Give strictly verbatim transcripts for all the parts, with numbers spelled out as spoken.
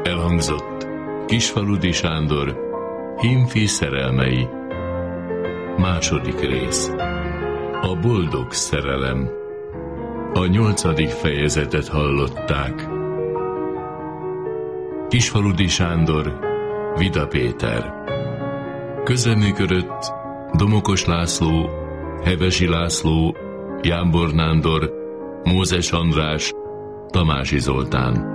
Elhangzott Kisfaludy Sándor Hímfi szerelmei. Második rész. A boldog szerelem. A nyolcadik fejezetet hallották. Kisfaludy Sándor, Vida Péter. Közreműködött Domokos László, Hevesi László, Jámbor Nándor, Mózes András, Tamási Zoltán.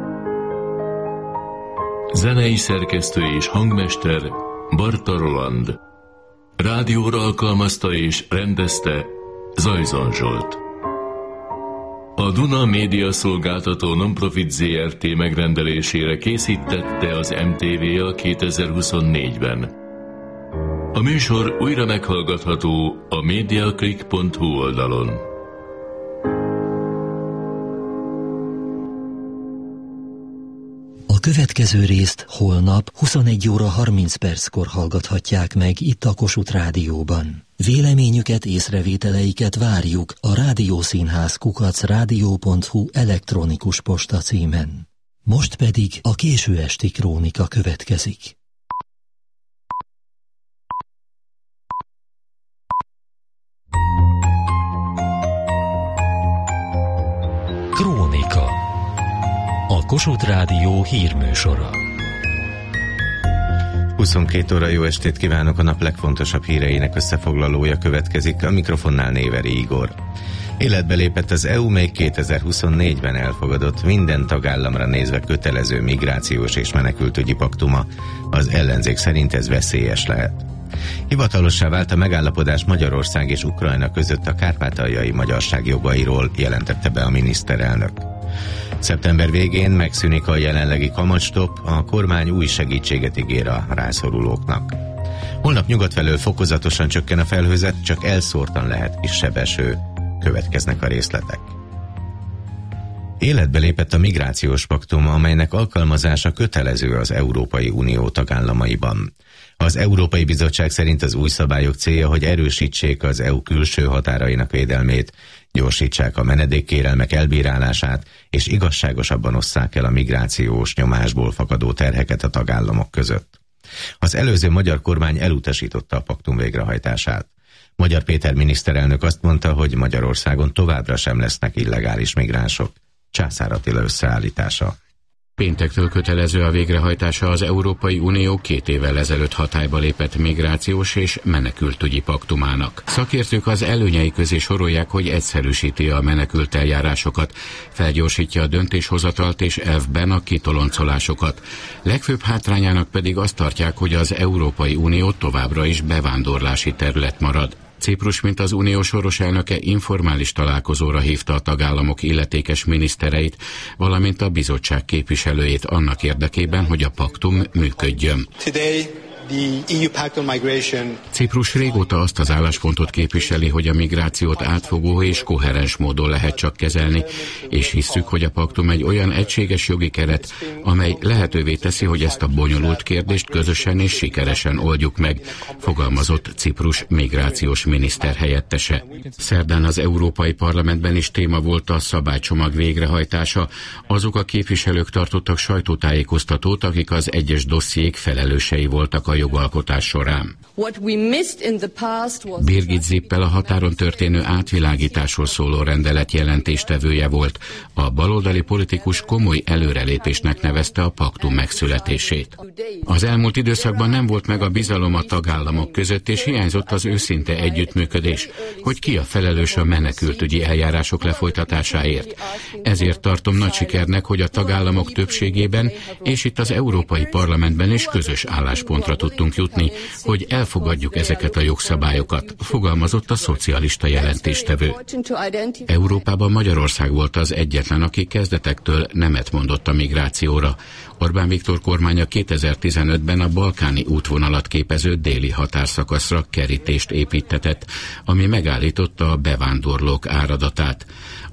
Zenei szerkesztő és hangmester Barta Roland. Rádióra alkalmazta és rendezte Zajzon Zsolt. A Duna Média Szolgáltató Nonprofit zé er té megrendelésére készítette az em té vé a kétezer-huszonnégyben. A műsor újra meghallgatható a mediaclick pont hu oldalon. A következő részt holnap huszonegy óra harminc perckor hallgathatják meg itt a Kossuth Rádióban. Véleményüket, észrevételeiket várjuk a rádiószínház kukac rádió pont hu elektronikus posta címen. Most pedig a késő esti krónika következik. Krónika. A Kossuth Rádió hírműsora. huszonkét óra, jó estét kívánok, a nap legfontosabb híreinek összefoglalója következik, a mikrofonnál Néveri Igor. Életbe lépett az é u, mely kétezer-huszonnégyben elfogadott, minden tagállamra nézve kötelező migrációs és menekültügyi paktuma. Az ellenzék szerint ez veszélyes lehet. Hivatalossá vált a megállapodás Magyarország és Ukrajna között a kárpátaljai magyarság jogairól, jelentette be a miniszterelnök. Szeptember végén megszűnik a jelenlegi kamatstopp, a kormány új segítséget ígér a rászorulóknak. Holnap nyugat felől fokozatosan csökken a felhőzet, csak elszórtan lehet kisebb eső. Következnek a részletek. Életbe lépett a migrációs paktum, amelynek alkalmazása kötelező az Európai Unió tagállamaiban. Az Európai Bizottság szerint az új szabályok célja, hogy erősítsék az é u külső határainak védelmét, gyorsítsák a menedékkérelmek elbírálását, és igazságosabban osszák el a migrációs nyomásból fakadó terheket a tagállamok között. Az előző magyar kormány elutasította a paktum végrehajtását. Magyar Péter miniszterelnök azt mondta, hogy Magyarországon továbbra sem lesznek illegális migránsok. Császár Attila összeállítása. Péntektől kötelező a végrehajtása az Európai Unió két évvel ezelőtt hatályba lépett migrációs és menekültügyi paktumának. Szakértők az előnyei közé sorolják, hogy egyszerűsíti a menekült eljárásokat, felgyorsítja a döntéshozatalt és elvben a kitoloncolásokat. Legfőbb hátrányának pedig azt tartják, hogy az Európai Unió továbbra is bevándorlási terület marad. Ciprus, mint az unió soros elnöke, informális találkozóra hívta a tagállamok illetékes minisztereit, valamint a bizottság képviselőjét annak érdekében, hogy a paktum működjön. Ciprus régóta azt az álláspontot képviseli, hogy a migrációt átfogó és koherens módon lehet csak kezelni, és hisszük, hogy a paktum egy olyan egységes jogi keret, amely lehetővé teszi, hogy ezt a bonyolult kérdést közösen és sikeresen oldjuk meg, fogalmazott Ciprus migrációs miniszter helyettese. Szerdán az Európai Parlamentben is téma volt a szabálycsomag végrehajtása. Azok a képviselők tartottak sajtótájékoztatót, akik az egyes dossziék felelősei voltak a jogalkotás során. Birgit Zippel a határon történő átvilágításról szóló rendelet jelentéstevője volt. A baloldali politikus komoly előrelépésnek nevezte a paktum megszületését. Az elmúlt időszakban nem volt meg a bizalom a tagállamok között, és hiányzott az őszinte együttműködés, hogy ki a felelős a menekültügyi eljárások lefolytatásáért. Ezért tartom nagy sikernek, hogy a tagállamok többségében és itt az Európai Parlamentben is közös álláspontra tudtunk jutni, hogy elfogadjuk ezeket a jogszabályokat, fogalmazott a szocialista jelentéstevő. Európában Magyarország volt az egyetlen, aki kezdetektől nemet mondott a migrációra. Orbán Viktor kormánya kétezer-tizenötben a balkáni útvonalat képező déli határszakaszra kerítést építtetett, ami megállította a bevándorlók áradatát.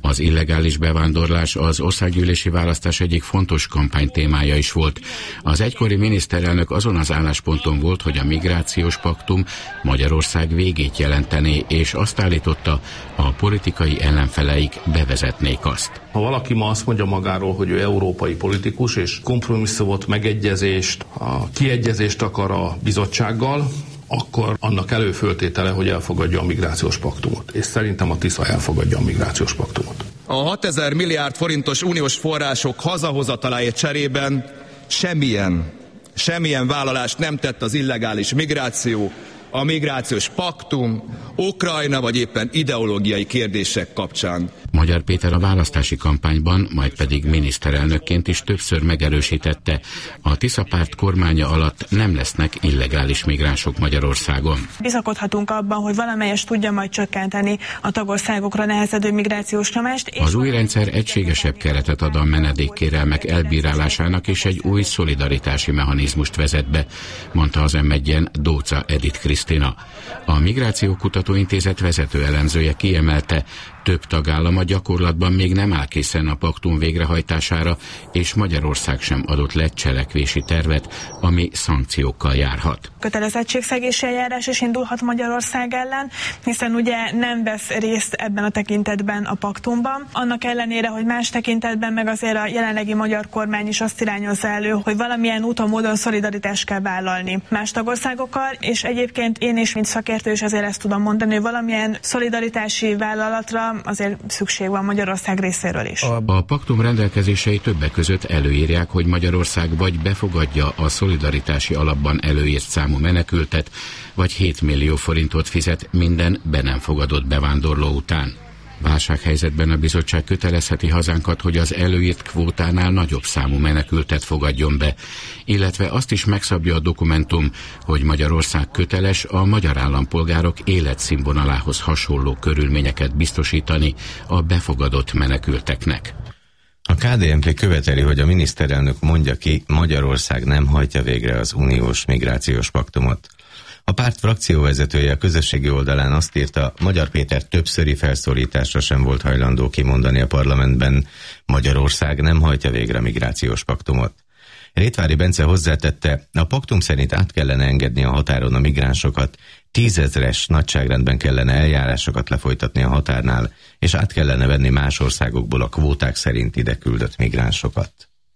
Az illegális bevándorlás az országgyűlési választás egyik fontos kampánytémája is volt. Az egykori miniszterelnök azon az állásponton volt, hogy a migrációs paktum Magyarország végét jelentené, és azt állította, a politikai ellenfeleik bevezetnék azt. Ha valaki ma azt mondja magáról, hogy ő európai politikus, és kompromisszumot, megegyezést, a kiegyezést akar a bizottsággal, akkor annak előföltétele, hogy elfogadja a migrációs paktumot. És szerintem a Tisza elfogadja a migrációs paktumot. A hatezer milliárd forintos uniós források hazahozataláért cserében semmilyen, semmilyen vállalást nem tett az illegális migráció, a migrációs paktum, Ukrajna vagy éppen ideológiai kérdések kapcsán. Magyar Péter a választási kampányban, majd pedig miniszterelnökként is többször megerősítette, a Tisza párt kormánya alatt nem lesznek illegális migránsok Magyarországon. Bizakodhatunk abban, hogy valamelyest tudja majd csökkenteni a tagországokra nehezedő migrációs nyomást. Az új rendszer egységesebb keretet ad a menedékkérelmek elbírálásának és egy új szolidaritási mechanizmust vezet be, mondta az em egyen Dóca Edith Krisztina. A Migráció Kutatóintézet vezető elemzője kiemelte, több tagállam a gyakorlatban még nem áll készen a paktum végrehajtására, és Magyarország sem adott le cselekvési tervet, ami szankciókkal járhat. Kötelezettségszegési eljárás is indulhat Magyarország ellen, hiszen ugye nem vesz részt ebben a tekintetben a paktumban. Annak ellenére, hogy más tekintetben meg azért a jelenlegi magyar kormány is azt irányozza elő, hogy valamilyen úton, módon szolidaritást kell vállalni más tagországokkal, és egyébként én is, mint szakértő is azért ezt tudom mondani, hogy valamilyen szolidaritási vállalatra azért szükség van Magyarország részéről is. A, a paktum rendelkezései többek között előírják, hogy Magyarország vagy befogadja a szolidaritási alapban előírt számú menekültet, vagy hét millió forintot fizet minden be nem fogadott bevándorló után. Válsághelyzetben a bizottság kötelezheti hazánkat, hogy az előírt kvótánál nagyobb számú menekültet fogadjon be, illetve azt is megszabja a dokumentum, hogy Magyarország köteles a magyar állampolgárok életszínvonalához hasonló körülményeket biztosítani a befogadott menekülteknek. A ká dé en pé követeli, hogy a miniszterelnök mondja ki, Magyarország nem hajtja végre az uniós migrációs paktumot. A párt frakcióvezetője a közösségi oldalán azt írta, Magyar Péter többszöri felszólításra sem volt hajlandó kimondani a parlamentben, Magyarország nem hajtja végre a migrációs paktumot. Rétvári Bence hozzátette, a paktum szerint át kellene engedni a határon a migránsokat, tízezres nagyságrendben kellene eljárásokat lefolytatni a határnál, és át kellene venni más országokból a kvóták szerint ide küldött migránsokat.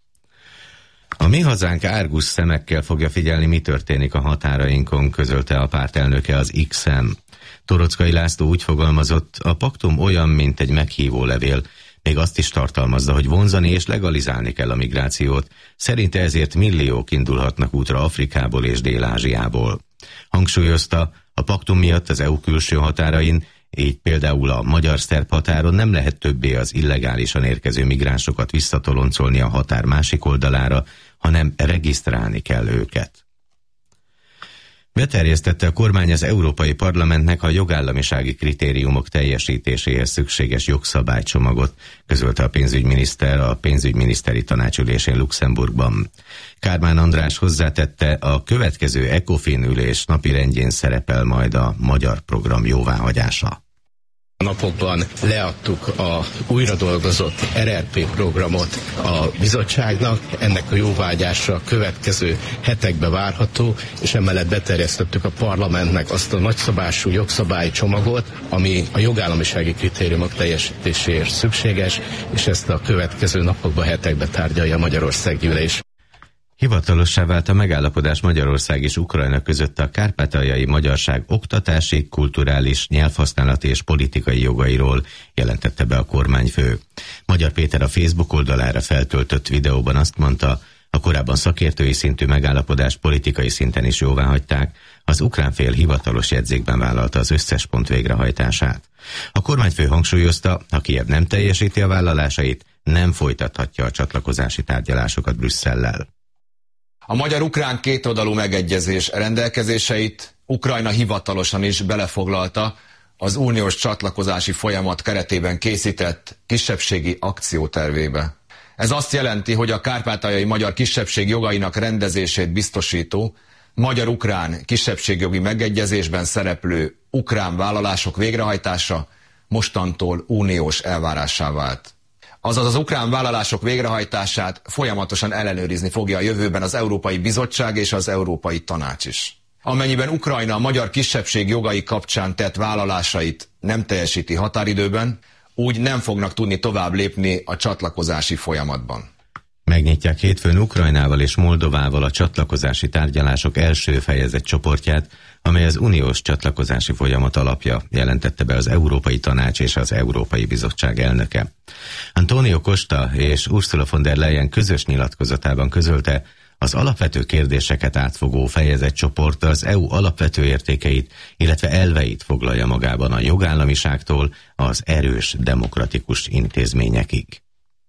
A Mi Hazánk árgus szemekkel fogja figyelni, mi történik a határainkon, közölte a pártelnöke az X-en. Torockai László úgy fogalmazott, a paktum olyan, mint egy meghívó levél, még azt is tartalmazza, hogy vonzani és legalizálni kell a migrációt, szerinte ezért milliók indulhatnak útra Afrikából és Dél-Ázsiából. Hangsúlyozta, a paktum miatt az é u külső határain, így például a magyar-szerb határon nem lehet többé az illegálisan érkező migránsokat visszatoloncolni a határ másik oldalára, hanem regisztrálni kell őket. Beterjesztette a kormány az Európai Parlamentnek a jogállamisági kritériumok teljesítéséhez szükséges jogszabálycsomagot, közölte a pénzügyminiszter a pénzügyminiszteri tanácsülésén Luxemburgban. Kármán András hozzátette, a következő ECOFIN ülés napirendjén szerepel majd a magyar program jóváhagyása. A napokban leadtuk a újra dolgozott er er pé programot a bizottságnak, ennek a jóváhagyása a következő hetekben várható, és emellett beterjesztettük a parlamentnek azt a nagyszabású jogszabálycsomagot, ami a jogállamisági kritériumok teljesítéséért szükséges, és ezt a következő napokban, hetekben tárgyalja a Magyarország gyűlés. Hivatalossá vált a megállapodás Magyarország és Ukrajna között a kárpátaljai magyarság oktatási, kulturális, nyelvhasználati és politikai jogairól, jelentette be a kormányfő. Magyar Péter a Facebook oldalára feltöltött videóban azt mondta, a korábban szakértői szintű megállapodást politikai szinten is jóváhagyták, az ukrán fél hivatalos jegyzékben vállalta az összes pont végrehajtását. A kormányfő hangsúlyozta, ha Kijev nem teljesíti a vállalásait, nem folytathatja a csatlakozási tárgyalásokat Brüsszellel. A magyar-ukrán kétoldalú megegyezés rendelkezéseit Ukrajna hivatalosan is belefoglalta az uniós csatlakozási folyamat keretében készített kisebbségi akciótervébe. Ez azt jelenti, hogy a kárpátaljai magyar kisebbség jogainak rendezését biztosító magyar-ukrán kisebbségjogi megegyezésben szereplő ukrán vállalások végrehajtása mostantól uniós elvárássá vált. Azaz az ukrán vállalások végrehajtását folyamatosan ellenőrizni fogja a jövőben az Európai Bizottság és az Európai Tanács is. Amennyiben Ukrajna a magyar kisebbség jogai kapcsán tett vállalásait nem teljesíti határidőben, úgy nem fognak tudni tovább lépni a csatlakozási folyamatban. Megnyitják hétfőn Ukrajnával és Moldovával a csatlakozási tárgyalások első fejezet csoportját, amely az uniós csatlakozási folyamat alapja, jelentette be az Európai Tanács és az Európai Bizottság elnöke. Antonio Costa és Ursula von der Leyen közös nyilatkozatában közölte, az alapvető kérdéseket átfogó fejezetcsoport az é u alapvető értékeit, illetve elveit foglalja magában a jogállamiságtól az erős demokratikus intézményekig.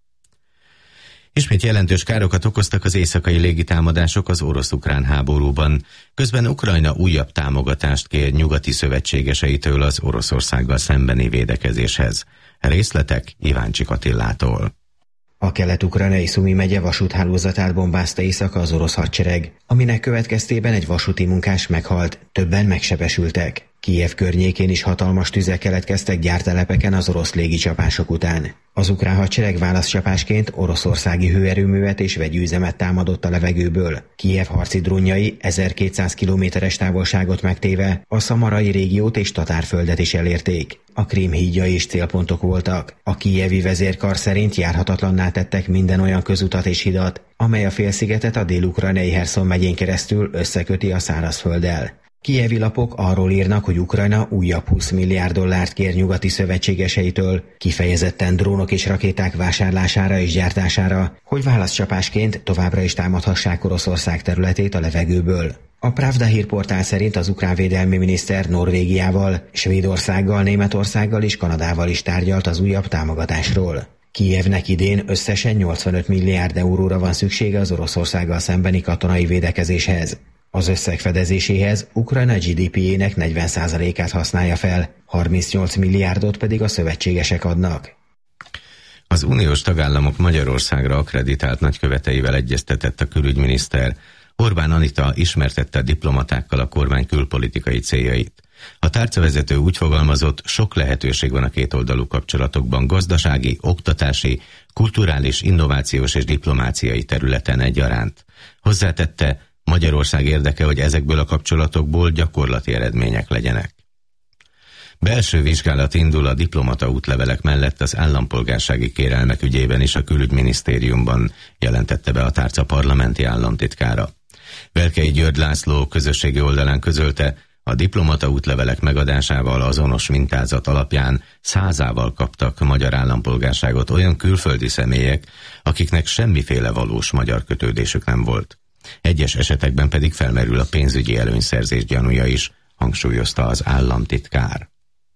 Ismét jelentős károkat okoztak az éjszakai légitámadások az orosz-ukrán háborúban. Közben Ukrajna újabb támogatást kér nyugati szövetségeseitől az Oroszországgal szembeni védekezéshez. Részletek Iváncsik Attilától. A kelet-ukrajnai Szumi megye vasúthálózatát bombázta éjszaka az orosz hadsereg, aminek következtében egy vasúti munkás meghalt, többen megsebesültek. Kijev környékén is hatalmas tüzek keletkeztek gyártelepeken az orosz légicsapások után. Az ukrán hadsereg válaszcsapásként oroszországi hőerőművet és vegyűzemet támadott a levegőből. Kijev harci drónjai ezerkétszáz kilométeres távolságot megtéve a szamarai régiót és Tatárföldet is elérték. A Krím hídjai is célpontok voltak. A kijevi vezérkar szerint járhatatlanná tettek minden olyan közutat és hidat, amely a félszigetet a dél-ukrajnai Herszon megyén keresztül összeköti a szárazfölddel. Kijevi lapok arról írnak, hogy Ukrajna újabb húsz milliárd dollárt kér nyugati szövetségeseitől, kifejezetten drónok és rakéták vásárlására és gyártására, hogy válaszcsapásként továbbra is támadhassák Oroszország területét a levegőből. A Pravda hírportál szerint az ukrán védelmi miniszter Norvégiával, Svédországgal, Németországgal és Kanadával is tárgyalt az újabb támogatásról. Kijevnek idén összesen nyolcvanöt milliárd euróra van szüksége az Oroszországgal szembeni katonai védekezéshez. Az összeg fedezéséhez Ukrajna gé dé pé-jének negyven százalékát használja fel, harmincnyolc milliárdot pedig a szövetségesek adnak. Az uniós tagállamok Magyarországra akkreditált nagyköveteivel egyeztetett a külügyminiszter. Orbán Anita ismertette a diplomatákkal a kormány külpolitikai céljait. A tárcavezető úgy fogalmazott, sok lehetőség van a kétoldalú kapcsolatokban gazdasági, oktatási, kulturális, innovációs és diplomáciai területen egyaránt. Hozzátette, Magyarország érdeke, hogy ezekből a kapcsolatokból gyakorlati eredmények legyenek. Belső vizsgálat indul a diplomata útlevelek mellett az állampolgársági kérelmek ügyében is a külügyminisztériumban, jelentette be a tárca parlamenti államtitkára. Velkei György László közösségi oldalán közölte, a diplomata útlevelek megadásával azonos mintázat alapján százával kaptak magyar állampolgárságot olyan külföldi személyek, akiknek semmiféle valós magyar kötődésük nem volt. Egyes esetekben pedig felmerül a pénzügyi előnyszerzés gyanúja is, hangsúlyozta az államtitkár.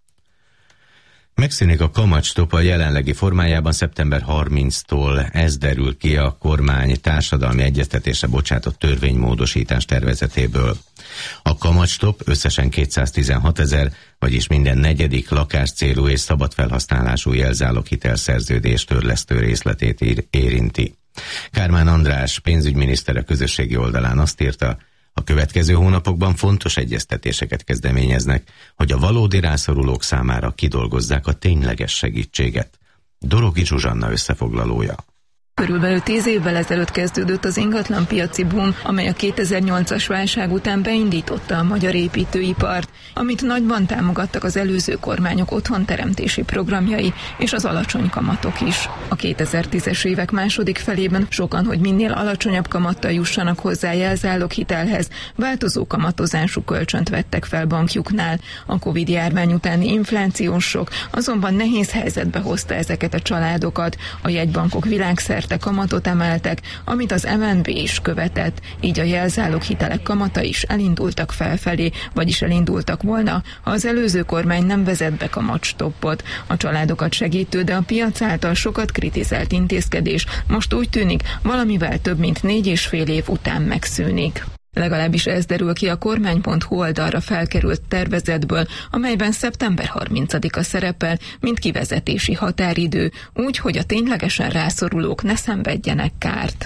Megszűnik a kamatstop a jelenlegi formájában szeptember harmincadikántól, ez derül ki a kormány társadalmi egyeztetésre bocsátott törvénymódosítás tervezetéből. A kamatstop összesen kétszáztizenhat ezer, vagyis minden negyedik lakáscélú és szabad felhasználású jelzálog hitelszerződés törlesztő részletét érinti. Kármán András pénzügyminiszter a közösségi oldalán azt írta, a következő hónapokban fontos egyeztetéseket kezdeményeznek, hogy a valódi rászorulók számára kidolgozzák a tényleges segítséget. Dorogi Zsuzsanna összefoglalója. Körülbelül tíz évvel ezelőtt kezdődött az ingatlanpiaci boom, amely a kétezer-nyolcas válság után beindította a magyar építőipart, amit nagyban támogattak az előző kormányok otthonteremtési programjai és az alacsony kamatok is. A kétezer-tízes évek második felében sokan, hogy minél alacsonyabb kamattal jussanak hozzá jelzáloghitelhez, változó kamatozású kölcsönt vettek fel bankjuknál. A Covid-járvány utáni inflációs sok azonban nehéz helyzetbe hozta ezeket a családokat. A jegybankok világszerte kamatot emeltek, amit az em en bé is követett, így a jelzáloghitelek kamata is elindultak felfelé, vagyis elindultak volna, ha az előző kormány nem vezet be kamatstoppot. A családokat segítő, de a piac által sokat kritizált intézkedés most úgy tűnik, valamivel több mint négy és fél év után megszűnik. Legalábbis ez derül ki a kormány pont hu oldalra felkerült tervezetből, amelyben szeptember harmincadika szerepel, mint kivezetési határidő, úgy, hogy a ténylegesen rászorulók ne szenvedjenek kárt.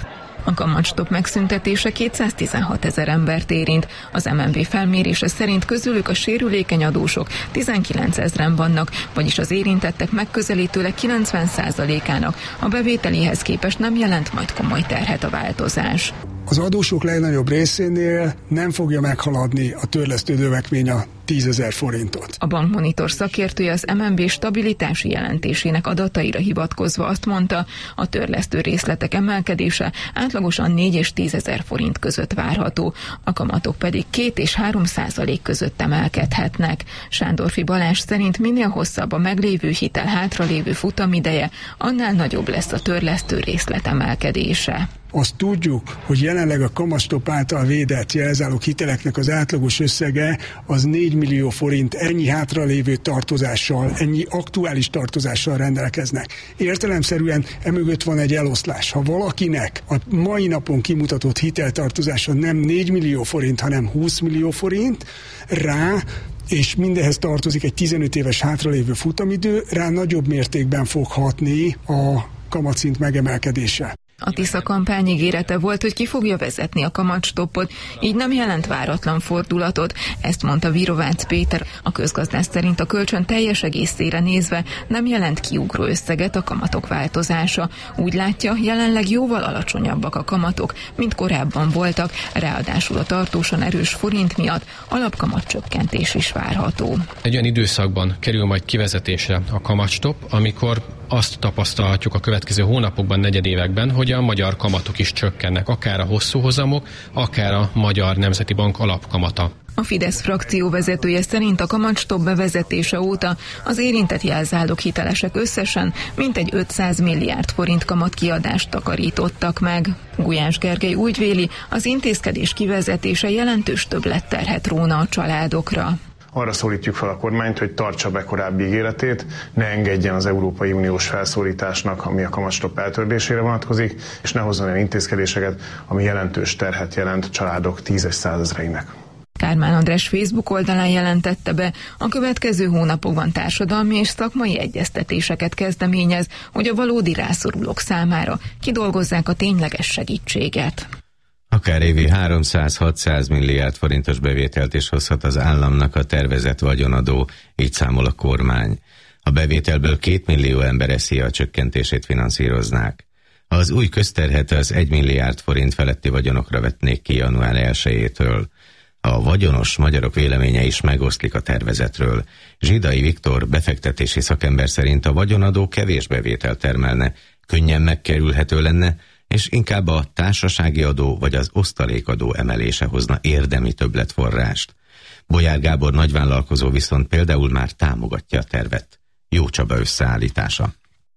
A kamatstopp megszüntetése kétszáztizenhat ezer embert érint. Az em en bé felmérése szerint közülük a sérülékeny adósok tizenkilenc ezren vannak, vagyis az érintettek megközelítőleg kilencven százalékának a bevételéhez képest nem jelent majd komoly terhet a változás. Az adósok legnagyobb részénél nem fogja meghaladni a törlesztő növekmény a tízezer forintot. A Bankmonitor szakértője az em en bé stabilitási jelentésének adataira hivatkozva azt mondta, a törlesztő részletek emelkedése átlagosan négy és tízezer forint között várható, a kamatok pedig két és három százalék között emelkedhetnek. Sándorfi Balázs szerint minél hosszabb a meglévő hitel hátralévő futamideje, annál nagyobb lesz a törlesztő részlet emelkedése. Azt tudjuk, hogy jelenleg a kamatstopp által védett jelzálog hiteleknek az átlagos összege az négy millió forint, ennyi hátralévő tartozással, ennyi aktuális tartozással rendelkeznek. Értelemszerűen emögött van egy eloszlás. Ha valakinek a mai napon kimutatott hiteltartozása nem négy millió forint, hanem húsz millió forint, rá és mindehez tartozik egy tizenöt éves hátralévő futamidő, rá nagyobb mértékben fog hatni a kamatszint megemelkedése. A Tisza kampány ígérete volt, hogy ki fogja vezetni a kamatstoppot, így nem jelent váratlan fordulatot. Ezt mondta Virovácz Péter. A közgazdász szerint a kölcsön teljes egészére nézve nem jelent kiugró összeget a kamatok változása. Úgy látja, jelenleg jóval alacsonyabbak a kamatok, mint korábban voltak, ráadásul a tartósan erős forint miatt alapkamatcsökkentés is várható. Egy olyan időszakban kerül majd kivezetésre a kamatstopp, amikor azt tapasztalhatjuk a következő hónapokban, negyedévekben, hogy a magyar kamatok is csökkennek, akár a hosszú hozamok, akár a Magyar Nemzeti Bank alapkamata. A Fidesz frakció vezetője szerint a kamatstopp bevezetése óta az érintett jelzálog hitelesek összesen mintegy ötszáz milliárd forint kamatkiadást takarítottak meg. Gulyás Gergely úgy véli, az intézkedés kivezetése jelentős többletterhet róna a családokra. Arra szólítjuk fel a kormányt, hogy tartsa be korábbi ígéretét, ne engedjen az Európai Uniós felszólításnak, ami a kamatstopp eltörlésére vonatkozik, és ne hozzon olyan intézkedéseket, ami jelentős terhet jelent családok tízes százezreinek. Kármán András Facebook oldalán jelentette be, a következő hónapokban társadalmi és szakmai egyeztetéseket kezdeményez, hogy a valódi rászorulók számára kidolgozzák a tényleges segítséget. Akár évi háromszáz-hatszáz milliárd forintos bevételt is hozhat az államnak a tervezett vagyonadó, így számol a kormány. A bevételből két millió ember eszia csökkentését finanszíroznák. Az új közterhet az egy milliárd forint feletti vagyonokra vetnék ki január elsejétől. A vagyonos magyarok véleménye is megoszlik a tervezetről. Zsidai Viktor befektetési szakember szerint a vagyonadó kevés bevételt termelne, könnyen megkerülhető lenne, és inkább a társasági adó vagy az osztalékadó emelése hozna érdemi többletforrást. Bolyár Gábor nagyvállalkozó viszont például már támogatja a tervet. Jó Csaba összeállítása.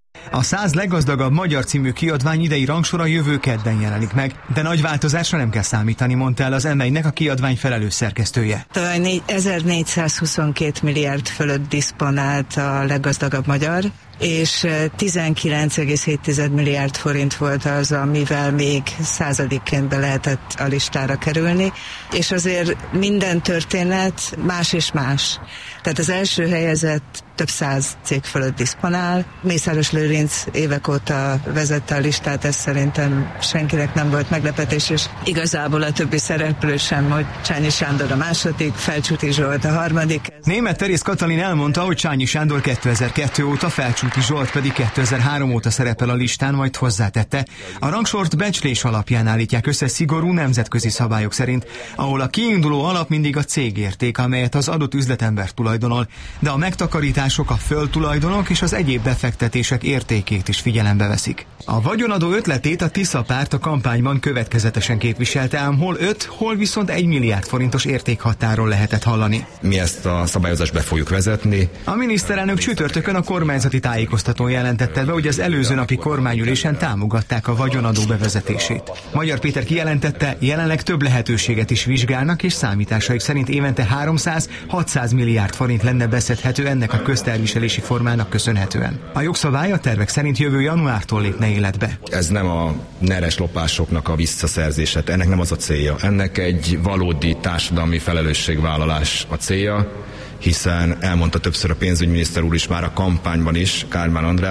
A száz leggazdagabb magyar című kiadvány idei rangsora jövő kedden jelenik meg, de nagy változásra nem kell számítani, mondta el az em egynek a kiadvány felelős szerkesztője. Tavaly ezernégyszázhuszonkettő milliárd fölött diszponált a leggazdagabb magyar, és tizenkilenc egész hét milliárd forint volt az, amivel még századikként be lehetett a listára kerülni, és azért minden történet más és más. Tehát az első helyezett több száz cég fölött diszponál. Mészáros Lőrinc évek óta vezette a listát, ez szerintem senkinek nem volt meglepetés, és igazából a többi szereplő sem, hogy Csányi Sándor a második, Felcsúti Zsolt a harmadik. Németh Teréz Katalin elmondta, hogy Csányi Sándor kétezer-kettő óta, Felcsúti Zsolt pedig kétezer-három óta szerepel a listán, majd hozzátette. A rangsort becslés alapján állítják össze szigorú nemzetközi szabályok szerint, ahol a kiinduló alap mindig a cégérték, amelyet az adott üzletember tulajdonol, de a megtakarítások, a földtulajdonok és az egyéb befektetések értékét is figyelembe veszik. A vagyonadó ötletét a Tisza párt a kampányban következetesen képviselte, ám hol öt, hol viszont egy milliárd forintos értékhatáról lehetett hallani. Mi ezt a szabályozást be fogjuk vezetni. A miniszterelnök csütörtökön a kormányzati tájékoztatón jelentette be, hogy az előző napi kormányülésen támogatták a vagyonadó bevezetését. Magyar Péter kijelentette, jelenleg több lehetőséget is vizsgálnak, és számításaik szerint évente háromszáz-hatszáz milliárd forint lenne beszedhető ennek a közterviselési formának köszönhetően. A jogszabály a tervek szerint jövő januártól lépne életbe. Ez nem a neres lopásoknak a visszaszerzése, ennek nem az a célja. Ennek egy valódi társadalmi felelősségvállalás a célja, hiszen elmondta többször a pénzügyminiszter úr is már a kampányban is, Kármán András,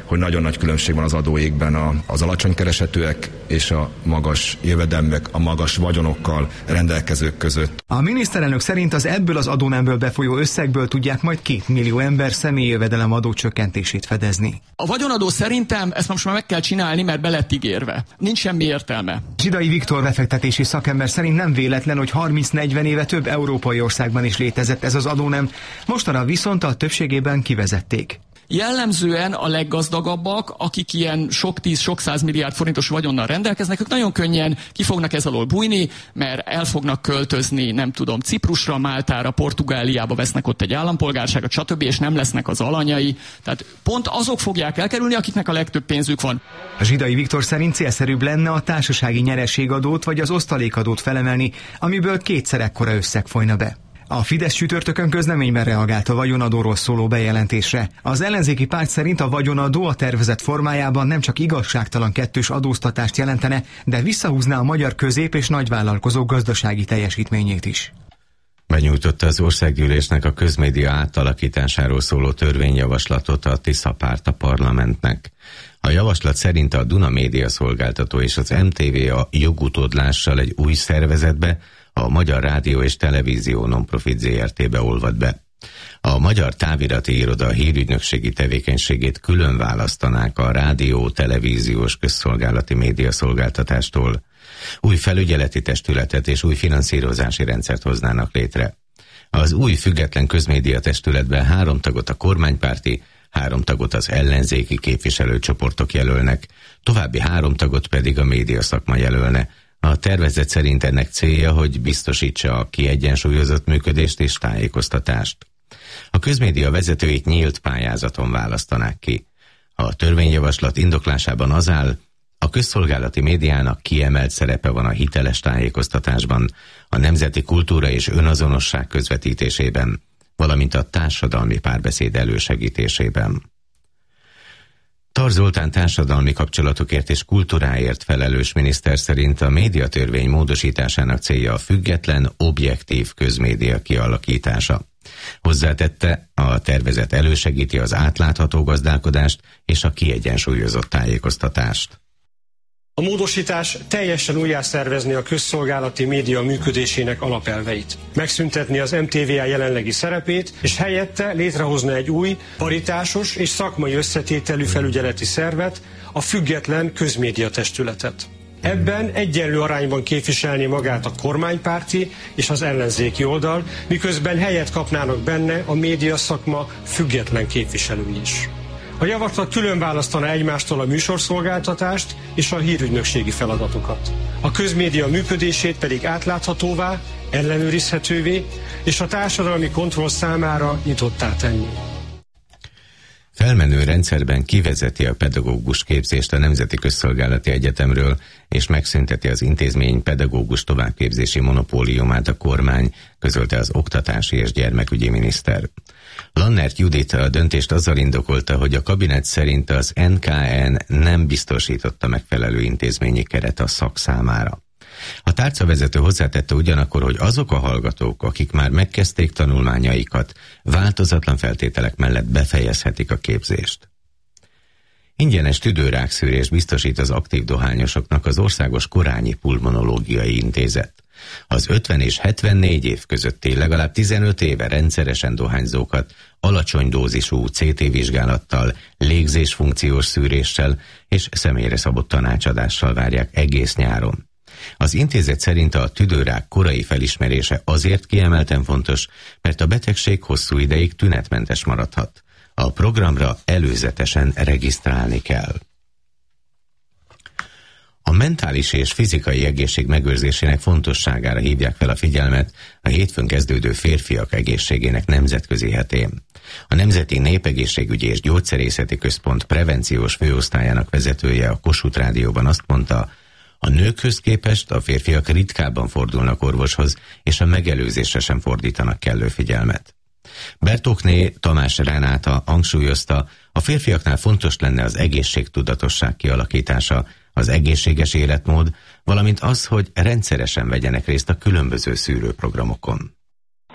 hogy nagyon nagy különbség van az adóégben az alacsony keresetűek és a magas jövedelmek, a magas vagyonokkal rendelkezők között. A miniszterelnök szerint az ebből az adónemből befolyó összegből tudják majd két millió ember személyi jövedelem adó csökkentését fedezni. A vagyonadó szerintem ezt most már meg kell csinálni, mert be lett ígérve. Nincs semmi értelme. Zsidai Viktor befektetési szakember szerint nem véletlen, hogy harminc-negyven éve több európai országban is létezett ez az adónem, mostanra viszont a többségében kivezették. Jellemzően a leggazdagabbak, akik ilyen sok tíz, sok száz milliárd forintos vagyonnal rendelkeznek, ők nagyon könnyen ki fognak ez alól bújni, mert el fognak költözni, nem tudom, Ciprusra, Máltára, Portugáliába, vesznek ott egy állampolgárságot, stb., és nem lesznek az alanyai. Tehát pont azok fogják elkerülni, akiknek a legtöbb pénzük van. A Zsidai Viktor szerint célszerűbb lenne a társasági nyereségadót vagy az osztalékadót felemelni, amiből kétszer ekkora összeg folyna be. A Fidesz csütörtökön közleményben reagált a vagyonadóról szóló bejelentésre. Az ellenzéki párt szerint a vagyonadó a tervezett formájában nem csak igazságtalan kettős adóztatást jelentene, de visszahúzná a magyar közép- és nagyvállalkozók gazdasági teljesítményét is. Benyújtotta az országgyűlésnek a közmédia átalakításáról szóló törvényjavaslatot a Tisza párt a parlamentnek. A javaslat szerint a Duna Média Szolgáltató és az em té vé a jogutódlással egy új szervezetbe, a Magyar Rádió és Televízió Nonprofit zé er té-be olvad be. A Magyar Távirati Iroda hírügynökségi tevékenységét külön választanák a rádió, televíziós közszolgálati média szolgáltatástól. Új felügyeleti testületet és új finanszírozási rendszert hoznának létre. Az új független közmédia testületben három tagot a kormánypárti, három tagot az ellenzéki képviselőcsoportok jelölnek, további három tagot pedig a médiaszakma jelölne. A tervezet szerint ennek célja, hogy biztosítsa a kiegyensúlyozott működést és tájékoztatást. A közmédia vezetőit nyílt pályázaton választanák ki. A törvényjavaslat indoklásában az áll, a közszolgálati médiának kiemelt szerepe van a hiteles tájékoztatásban, a nemzeti kultúra és önazonosság közvetítésében, valamint a társadalmi párbeszéd elősegítésében. Tar Zoltán társadalmi kapcsolatokért és kultúráért felelős miniszter szerint a médiatörvény módosításának célja a független, objektív közmédia kialakítása. Hozzátette, a tervezet elősegíti az átlátható gazdálkodást és a kiegyensúlyozott tájékoztatást. A módosítás teljesen újjászervezni a közszolgálati média működésének alapelveit. Megszüntetni az em té vé á jelenlegi szerepét, és helyette létrehozni egy új, paritásos és szakmai összetételű felügyeleti szervet, a független közmédia testületet. Ebben egyenlő arányban képviselni magát a kormánypárti és az ellenzéki oldal, miközben helyet kapnának benne a médiaszakma független képviselői is. A javaslat külön választana egymástól a műsorszolgáltatást és a hírügynökségi feladatokat. A közmédia működését pedig átláthatóvá, ellenőrizhetővé és a társadalmi kontroll számára nyitottá tenni. Felmenő rendszerben kivezeti a pedagógus képzést a Nemzeti Közszolgálati Egyetemről, és megszünteti az intézmény pedagógus továbbképzési monopóliumát a kormány, közölte az oktatási és gyermekügyi miniszter. Lannert Judit a döntést azzal indokolta, hogy a kabinet szerint az en ká en nem biztosította megfelelő intézményi keret a szak számára. A tárcavezető hozzátette ugyanakkor, hogy azok a hallgatók, akik már megkezdték tanulmányaikat, változatlan feltételek mellett befejezhetik a képzést. Ingyenes tüdőrákszűrést biztosít az aktív dohányosoknak az Országos Korányi Pulmonológiai Intézet. Az ötven és hetvennégy év közötti legalább tizenöt éve rendszeresen dohányzókat alacsony dózisú cé té vizsgálattal, légzésfunkciós szűréssel és személyre szabott tanácsadással várják egész nyáron. Az intézet szerint a tüdőrák korai felismerése azért kiemelten fontos, mert a betegség hosszú ideig tünetmentes maradhat. A programra előzetesen regisztrálni kell. A mentális és fizikai egészség megőrzésének fontosságára hívják fel a figyelmet a hétfőn kezdődő férfiak egészségének nemzetközi hetén. A Nemzeti Népegészségügyi és Gyógyszerészeti Központ prevenciós főosztályának vezetője a Kossuth Rádióban azt mondta, a nőkhöz képest a férfiak ritkábban fordulnak orvoshoz, és a megelőzésre sem fordítanak kellő figyelmet. Bertókné Tamás Renáta hangsúlyozta, a férfiaknál fontos lenne az egészségtudatosság kialakítása, az egészséges életmód, valamint az, hogy rendszeresen vegyenek részt a különböző szűrőprogramokon.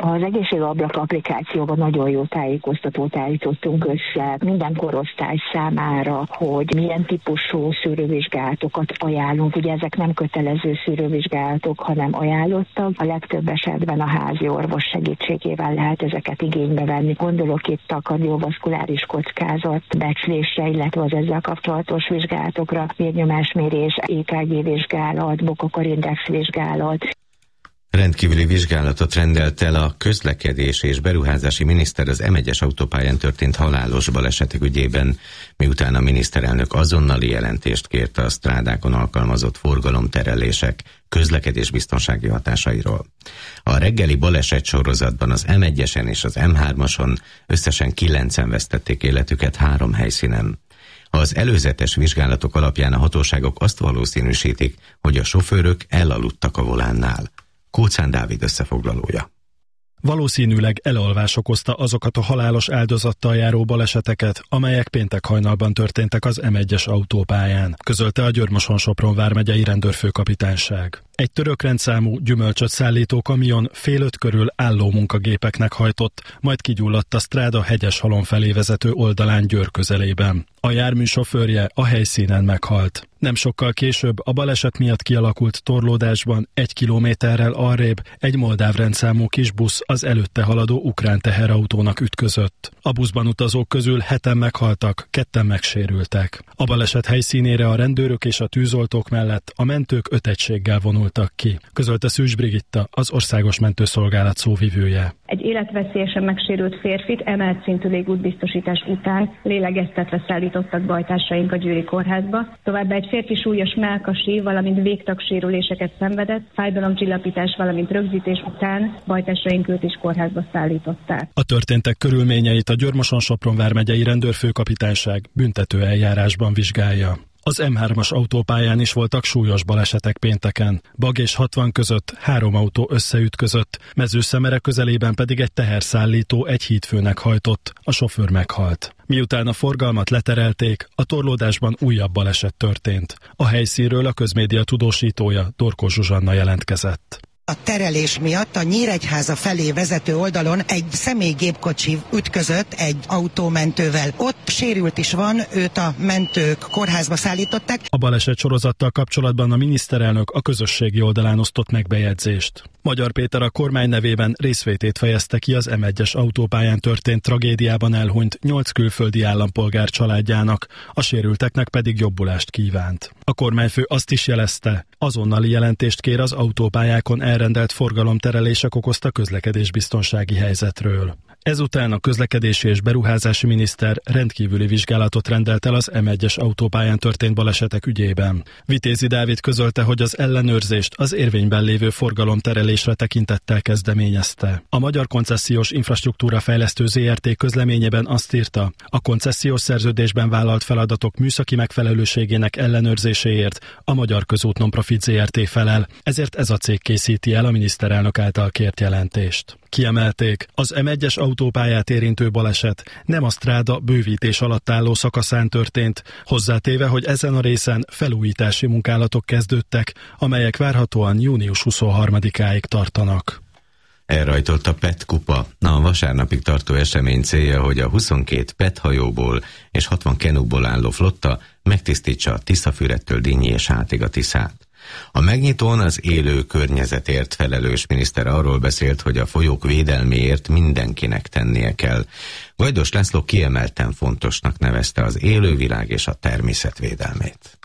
Az egészségablak applikációban nagyon jó tájékoztatót állítottunk össze minden korosztály számára, hogy milyen típusú szűrővizsgálatokat ajánlunk. Ugye ezek nem kötelező szűrővizsgálatok, hanem ajánlottak. A legtöbb esetben a házi orvos segítségével lehet ezeket igénybe venni. Gondolok itt a kardiovaszkuláris kockázat becslésre, illetve az ezzel kapcsolatos vizsgálatokra, vérnyomásmérés, é ká gé vizsgálat, Bokokor-index vizsgálat. Rendkívüli vizsgálatot rendelt el a közlekedés és beruházási miniszter az em egyes autópályán történt halálos balesetek ügyében, miután a miniszterelnök azonnali jelentést kérte a strádákon alkalmazott forgalomterelések közlekedésbiztonsági hatásairól. A reggeli baleset sorozatban az em egyesen és az em hármason összesen kilencen vesztették életüket három helyszínen. Az előzetes vizsgálatok alapján a hatóságok azt valószínűsítik, hogy a sofőrök elaludtak a volánnál. Kóczán Dávid összefoglalója. Valószínűleg elalvás okozta azokat a halálos áldozattal járó baleseteket, amelyek péntek hajnalban történtek az em egyes autópályán, közölte a Győr-Moson-Sopron vármegyei rendőrfőkapitányság. Egy török rendszámú gyümölcsöt szállító kamion fél öt körül álló munkagépeknek hajtott, majd kigyulladt a stráda Hegyeshalom felé vezető oldalán Győr közelében. A jármű sofőrje a helyszínen meghalt. Nem sokkal később a baleset miatt kialakult torlódásban egy kilométerrel arrébb egy moldáv rendszámú kisbusz az előtte haladó ukrán teherautónak ütközött. A buszban utazók közül heten meghaltak, ketten megsérültek. A baleset helyszínére a rendőrök és a tűzoltók mellett a mentők öt egységgel vonultak ki, közölte Szűcs Brigitta, az Országos Mentőszolgálat szóvivője. Egy életveszélyesen megsérült férfit emelt szintű légútbiztosítás után lélegeztetve szállítottak bajtársaink a győri kórházba. Továbbá egy férfi súlyos mellkasi, valamint végtagsérüléseket szenvedett, fájdalomcsillapítás, valamint rögzítés után bajtársaink őt is kórházba szállították. A történtek körülményeit a Győr-Moson-Sopron vármegyei rendőrfőkapitányság büntető eljárásban vizsgálja. Az em hármas autópályán is voltak súlyos balesetek pénteken. Bag és hatvan között három autó összeütközött, Mezőszemere közelében pedig egy teherszállító egy hídfőnek hajtott, a sofőr meghalt. Miután a forgalmat leterelték, a torlódásban újabb baleset történt. A helyszínről a közmédia tudósítója, Dorkó Zsuzsanna jelentkezett. A terelés miatt a Nyíregyháza felé vezető oldalon egy személygépkocsi ütközött egy autómentővel. Ott sérült is van, őt a mentők kórházba szállították. A baleset sorozattal kapcsolatban a miniszterelnök a közösségi oldalán osztott meg bejegyzést. Magyar Péter a kormány nevében részvétét fejezte ki az em egyes autópályán történt tragédiában elhunyt nyolc külföldi állampolgár családjának, a sérülteknek pedig jobbulást kívánt. A kormányfő azt is jelezte, azonnali jelentést kér az autópályákon elrendelt forgalomterelések okozta közlekedésbiztonsági helyzetről. Ezután a közlekedési és beruházási miniszter rendkívüli vizsgálatot rendelt el az em egyes autópályán történt balesetek ügyében. Vitézi Dávid közölte, hogy az ellenőrzést az érvényben lévő forgalomterelésre tekintettel kezdeményezte. A Magyar Koncesziós Infrastruktúra Fejlesztő zé er té közleményében azt írta, a koncesziós szerződésben vállalt feladatok műszaki megfelelőségének ellenőrzéséért a Magyar Közút Nonprofit zé er té felel, ezért ez a cég készíti el a miniszterelnök által kért jelentést. Kiemelték, az em egyes autópályát érintő baleset nem a stráda bővítés alatt álló szakaszán történt, hozzátéve, hogy ezen a részen felújítási munkálatok kezdődtek, amelyek várhatóan június huszonharmadikáig tartanak. Elrajtolt a pé é té kupa. A vasárnapig tartó esemény célja, hogy a huszonkét pé é té hajóból és hatvan kenúból álló flotta megtisztítsa a Tiszafüredtől Dínyi és Hátig a Tiszát. A megnyitón az élő környezetért felelős miniszter arról beszélt, hogy a folyók védelméért mindenkinek tennie kell. Gajdos László kiemelten fontosnak nevezte az élővilág és a természet védelmét.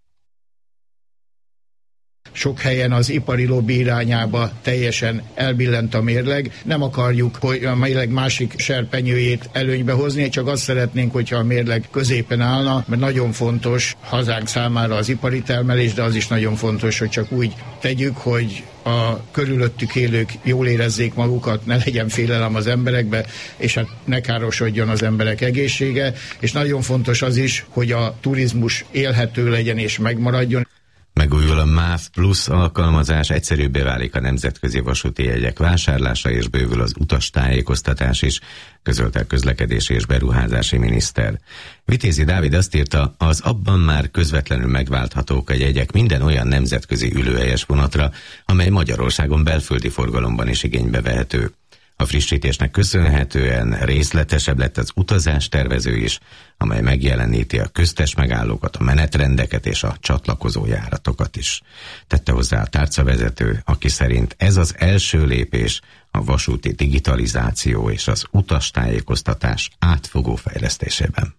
Sok helyen az ipari lobby irányába teljesen elbillent a mérleg. Nem akarjuk, hogy a mérleg másik serpenyőjét előnybe hozni, csak azt szeretnénk, hogyha a mérleg középen állna, mert nagyon fontos hazánk számára az ipari termelés, de az is nagyon fontos, hogy csak úgy tegyük, hogy a körülöttük élők jól érezzék magukat, ne legyen félelem az emberekbe, és hát ne károsodjon az emberek egészsége, és nagyon fontos az is, hogy a turizmus élhető legyen és megmaradjon. Megújul a MÁV Plus alkalmazás, egyszerűbbé válik a nemzetközi vasúti jegyek vásárlása, és bővül az utastájékoztatás is, közölte a közlekedési és beruházási miniszter. Vitézi Dávid azt írta, az abban már közvetlenül megválthatók a jegyek minden olyan nemzetközi ülőhelyes vonatra, amely Magyarországon belföldi forgalomban is igénybe vehető. A frissítésnek köszönhetően részletesebb lett az utazástervező is, amely megjeleníti a köztes megállókat, a menetrendeket és a csatlakozó járatokat is. Tette hozzá a tárcavezető, aki szerint ez az első lépés a vasúti digitalizáció és az utastájékoztatás átfogó fejlesztésében.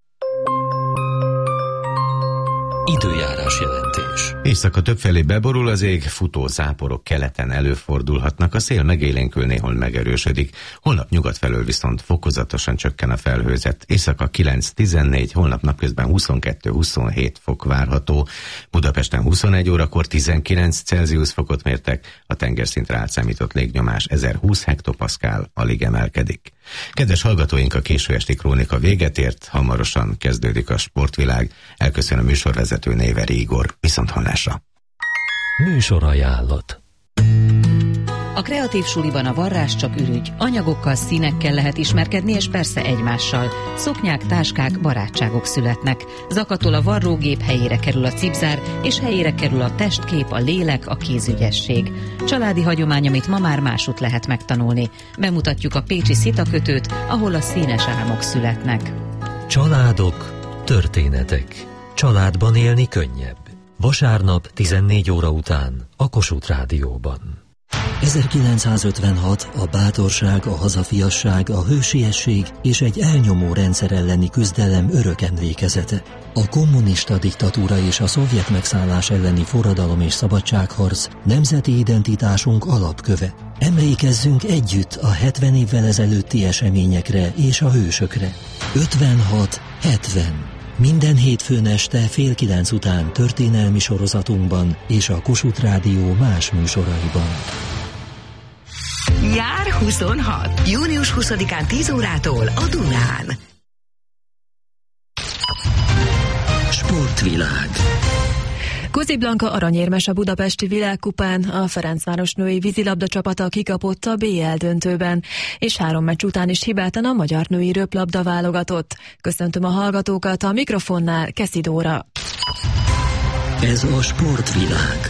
Időjárás jelentés. Éjszaka többfelé beborul az ég, futó záporok keleten előfordulhatnak, a szél megélénkül, néhol megerősödik. Holnap nyugat felől viszont fokozatosan csökken a felhőzet. Éjszaka kilenc-tizennégy, holnap napközben huszonkettő-huszonhét fok várható. Budapesten huszonegy órakor tizenkilenc Celsius fokot mértek, a tengerszintre átszámított légnyomás ezerhúsz hektopaszkál, alig emelkedik. Kedves hallgatóink, a késő esti krónika véget ért, hamarosan kezdődik a sportvilág. Elköszön a műsorvezető Néveri Igor. Viszonthallásra. Műsorajánlat. A kreatív suliban a varrás csak ürügy. Anyagokkal, színekkel lehet ismerkedni, és persze egymással. Szoknyák, táskák, barátságok születnek. Zakatol a varrógép, helyére kerül a cipzár, és helyére kerül a testkép, a lélek, a kézügyesség. Családi hagyomány, amit ma már másút lehet megtanulni. Bemutatjuk a pécsi szitakötőt, ahol a színes álmok születnek. Családok, történetek. Családban élni könnyebb. Vasárnap tizennégy óra után a Kossuth Rádióban. ezerkilencszázötvenhat a bátorság, a hazafiasság, a hősiesség és egy elnyomó rendszer elleni küzdelem örök emlékezete. A kommunista diktatúra és a szovjet megszállás elleni forradalom és szabadságharc nemzeti identitásunk alapköve. Emlékezzünk együtt a hetven évvel ezelőtti eseményekre és a hősökre. ötvenhat hetven. Minden hétfőn este fél kilenc után történelmi sorozatunkban és a Kossuth Rádió más műsoraiban. Nyár huszonhat. június huszadikán tíz órától a Dunán. Sportvilág. Kozi Blanka aranyérmes a budapesti világkupán, a Ferencváros női vízilabda csapata kikapott a bé el döntőben, és három meccs után is hibátlan a magyar női röplabda válogatott. Köszöntöm a hallgatókat, a mikrofonnál Keszi Dóra. Ez a Sportvilág.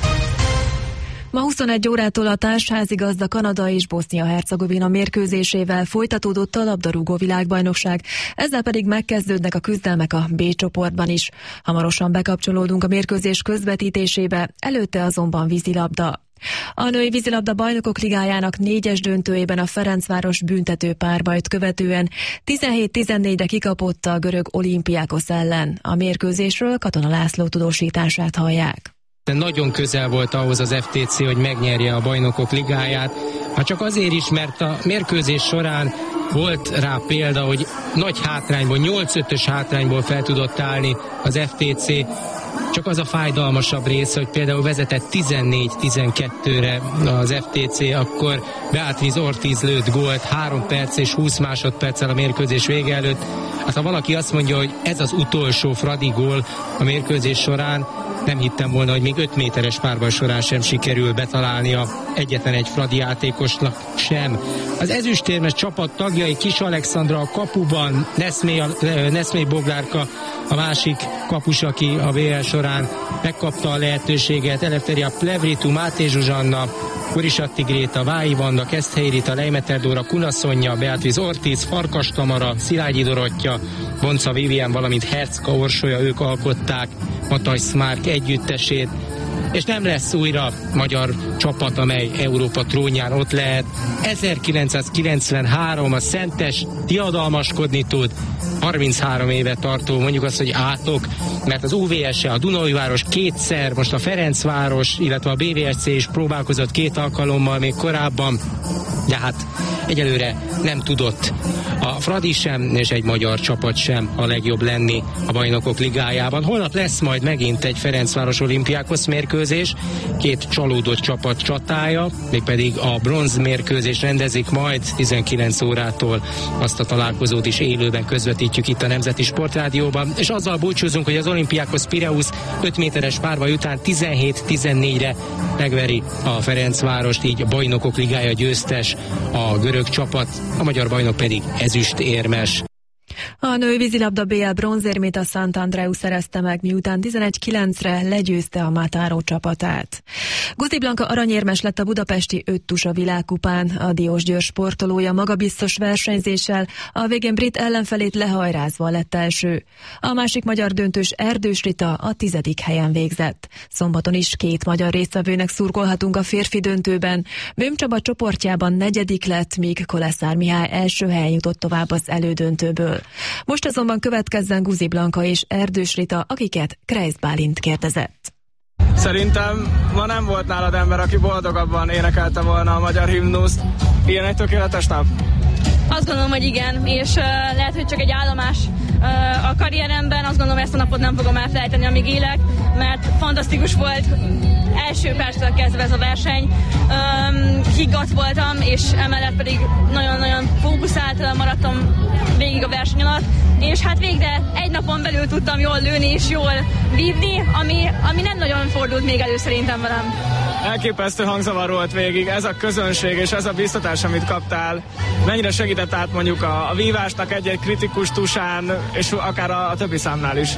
Ma huszonegy órától a társházigazda Kanada és Bosznia-Hercegovina mérkőzésével folytatódott a labdarúgó világbajnokság, ezzel pedig megkezdődnek a küzdelmek a B csoportban is. Hamarosan bekapcsolódunk a mérkőzés közvetítésébe, előtte azonban vízilabda. A női vízilabda bajnokok ligájának négyes döntőjében a Ferencváros büntető párbajt követően tizenhét tizennégyre kikapott a görög Olympiákos ellen. A mérkőzésről Katona László tudósítását hallják. De nagyon közel volt ahhoz az ef té cé, hogy megnyerje a bajnokok ligáját. Hát csak azért is, mert a mérkőzés során volt rá példa, hogy nagy hátrányból, nyolc ötös hátrányból fel tudott állni az ef té cé. Csak az a fájdalmasabb része, hogy például vezetett tizennégy tizenkettőre az ef té cé, akkor Beatriz Ortiz lőtt gólt három perc és húsz másodperccel a mérkőzés vége előtt. Hát ha valaki azt mondja, hogy ez az utolsó Fradi gól a mérkőzés során, nem hittem volna, hogy még öt méteres párbaj során sem sikerül betalálnia egyetlen egy Fradi játékosnak sem. Az ezüstérmes csapat tagjai Kis Alexandra a kapuban, Neszmé Boglárka a másik kapus, aki a bé el során megkapta a lehetőséget, Eleftheria Plevritu, Máté Zsuzsanna, Korisatti Gréta, Vályi Vanda, Keszthelyi Rita, Leimeter Dóra, Kunaszonya, Beatriz Ortiz, Farkas Tamara, Szilágyi Dorottya, Bonca Vivien, valamint Hercka Orsolya, ők alkották Mataj Szmárk együttesét, és nem lesz újra magyar csapat, amely Európa trónján ott lehet. ezerkilencszázkilencvenhárom a Szentes diadalmaskodni tud, harminchárom éve tartó, mondjuk azt, hogy átok, mert az u vé es-e, a Dunaújváros kétszer, most a Ferencváros, illetve a bé vé es cé is próbálkozott két alkalommal még korábban, de hát egyelőre nem tudott a Fradi sem, és egy magyar csapat sem a legjobb lenni a Bajnokok Ligájában. Holnap lesz majd megint egy Ferencváros Olympiákos mérkőzés, két csalódott csapat csatája, mégpedig a bronz mérkőzés rendezik majd tizenkilenc órától, azt a találkozót is élőben közvetítjük itt a Nemzeti Sportrádióban, és azzal búcsúzunk, hogy az Olympiákos Pireus öt méteres párbaj után tizenhét tizennégyre megveri a Ferencvárost, így a Bajnokok Ligája győztes a görög csapat, a magyar bajnok pedig ezüstérmes. A női vízilabda bé el bronzérmét a Szentandreu szerezte meg, miután tizenegy kilencre legyőzte a Mataró csapatát. Guzi Blanka aranyérmes lett a budapesti öttusa világkupán. A Diósgyőr sportolója magabiztos versenyzéssel, a végén brit ellenfelét lehajrázva lett első. A másik magyar döntős Erdős Rita a tizedik helyen végzett. Szombaton is két magyar résztvevőnek szurkolhatunk a férfi döntőben. Böhm Csaba csoportjában negyedik lett, míg Koleszár Mihály első helyen jutott tovább az elődöntőből. Most azonban következzen Guzi Blanka és Erdős Rita, akiket Kreis Bálint kérdezett. Szerintem ma nem volt nálad ember, aki boldogabban énekelte volna a magyar himnuszt. Ilyen egy tökéletes nap? Azt gondolom, hogy igen, és uh, lehet, hogy csak egy állomás uh, a karrieremben. Azt gondolom, ezt a napot nem fogom elfelejteni, amíg élek, mert fantasztikus volt első perctől kezdve ez a verseny. Um, higgadt voltam, és emellett pedig nagyon-nagyon fókuszált maradtam végig a verseny alatt, és hát végre egy napon belül tudtam jól lőni és jól vívni, ami, ami nem nagyon fordult még elő szerintem velem. Elképesztő hangzavar volt végig, ez a közönség és ez a biztatás, amit kaptál. Mennyire segített át mondjuk a, a vívásnak egy-egy kritikus tusán, és akár a, a többi számnál is?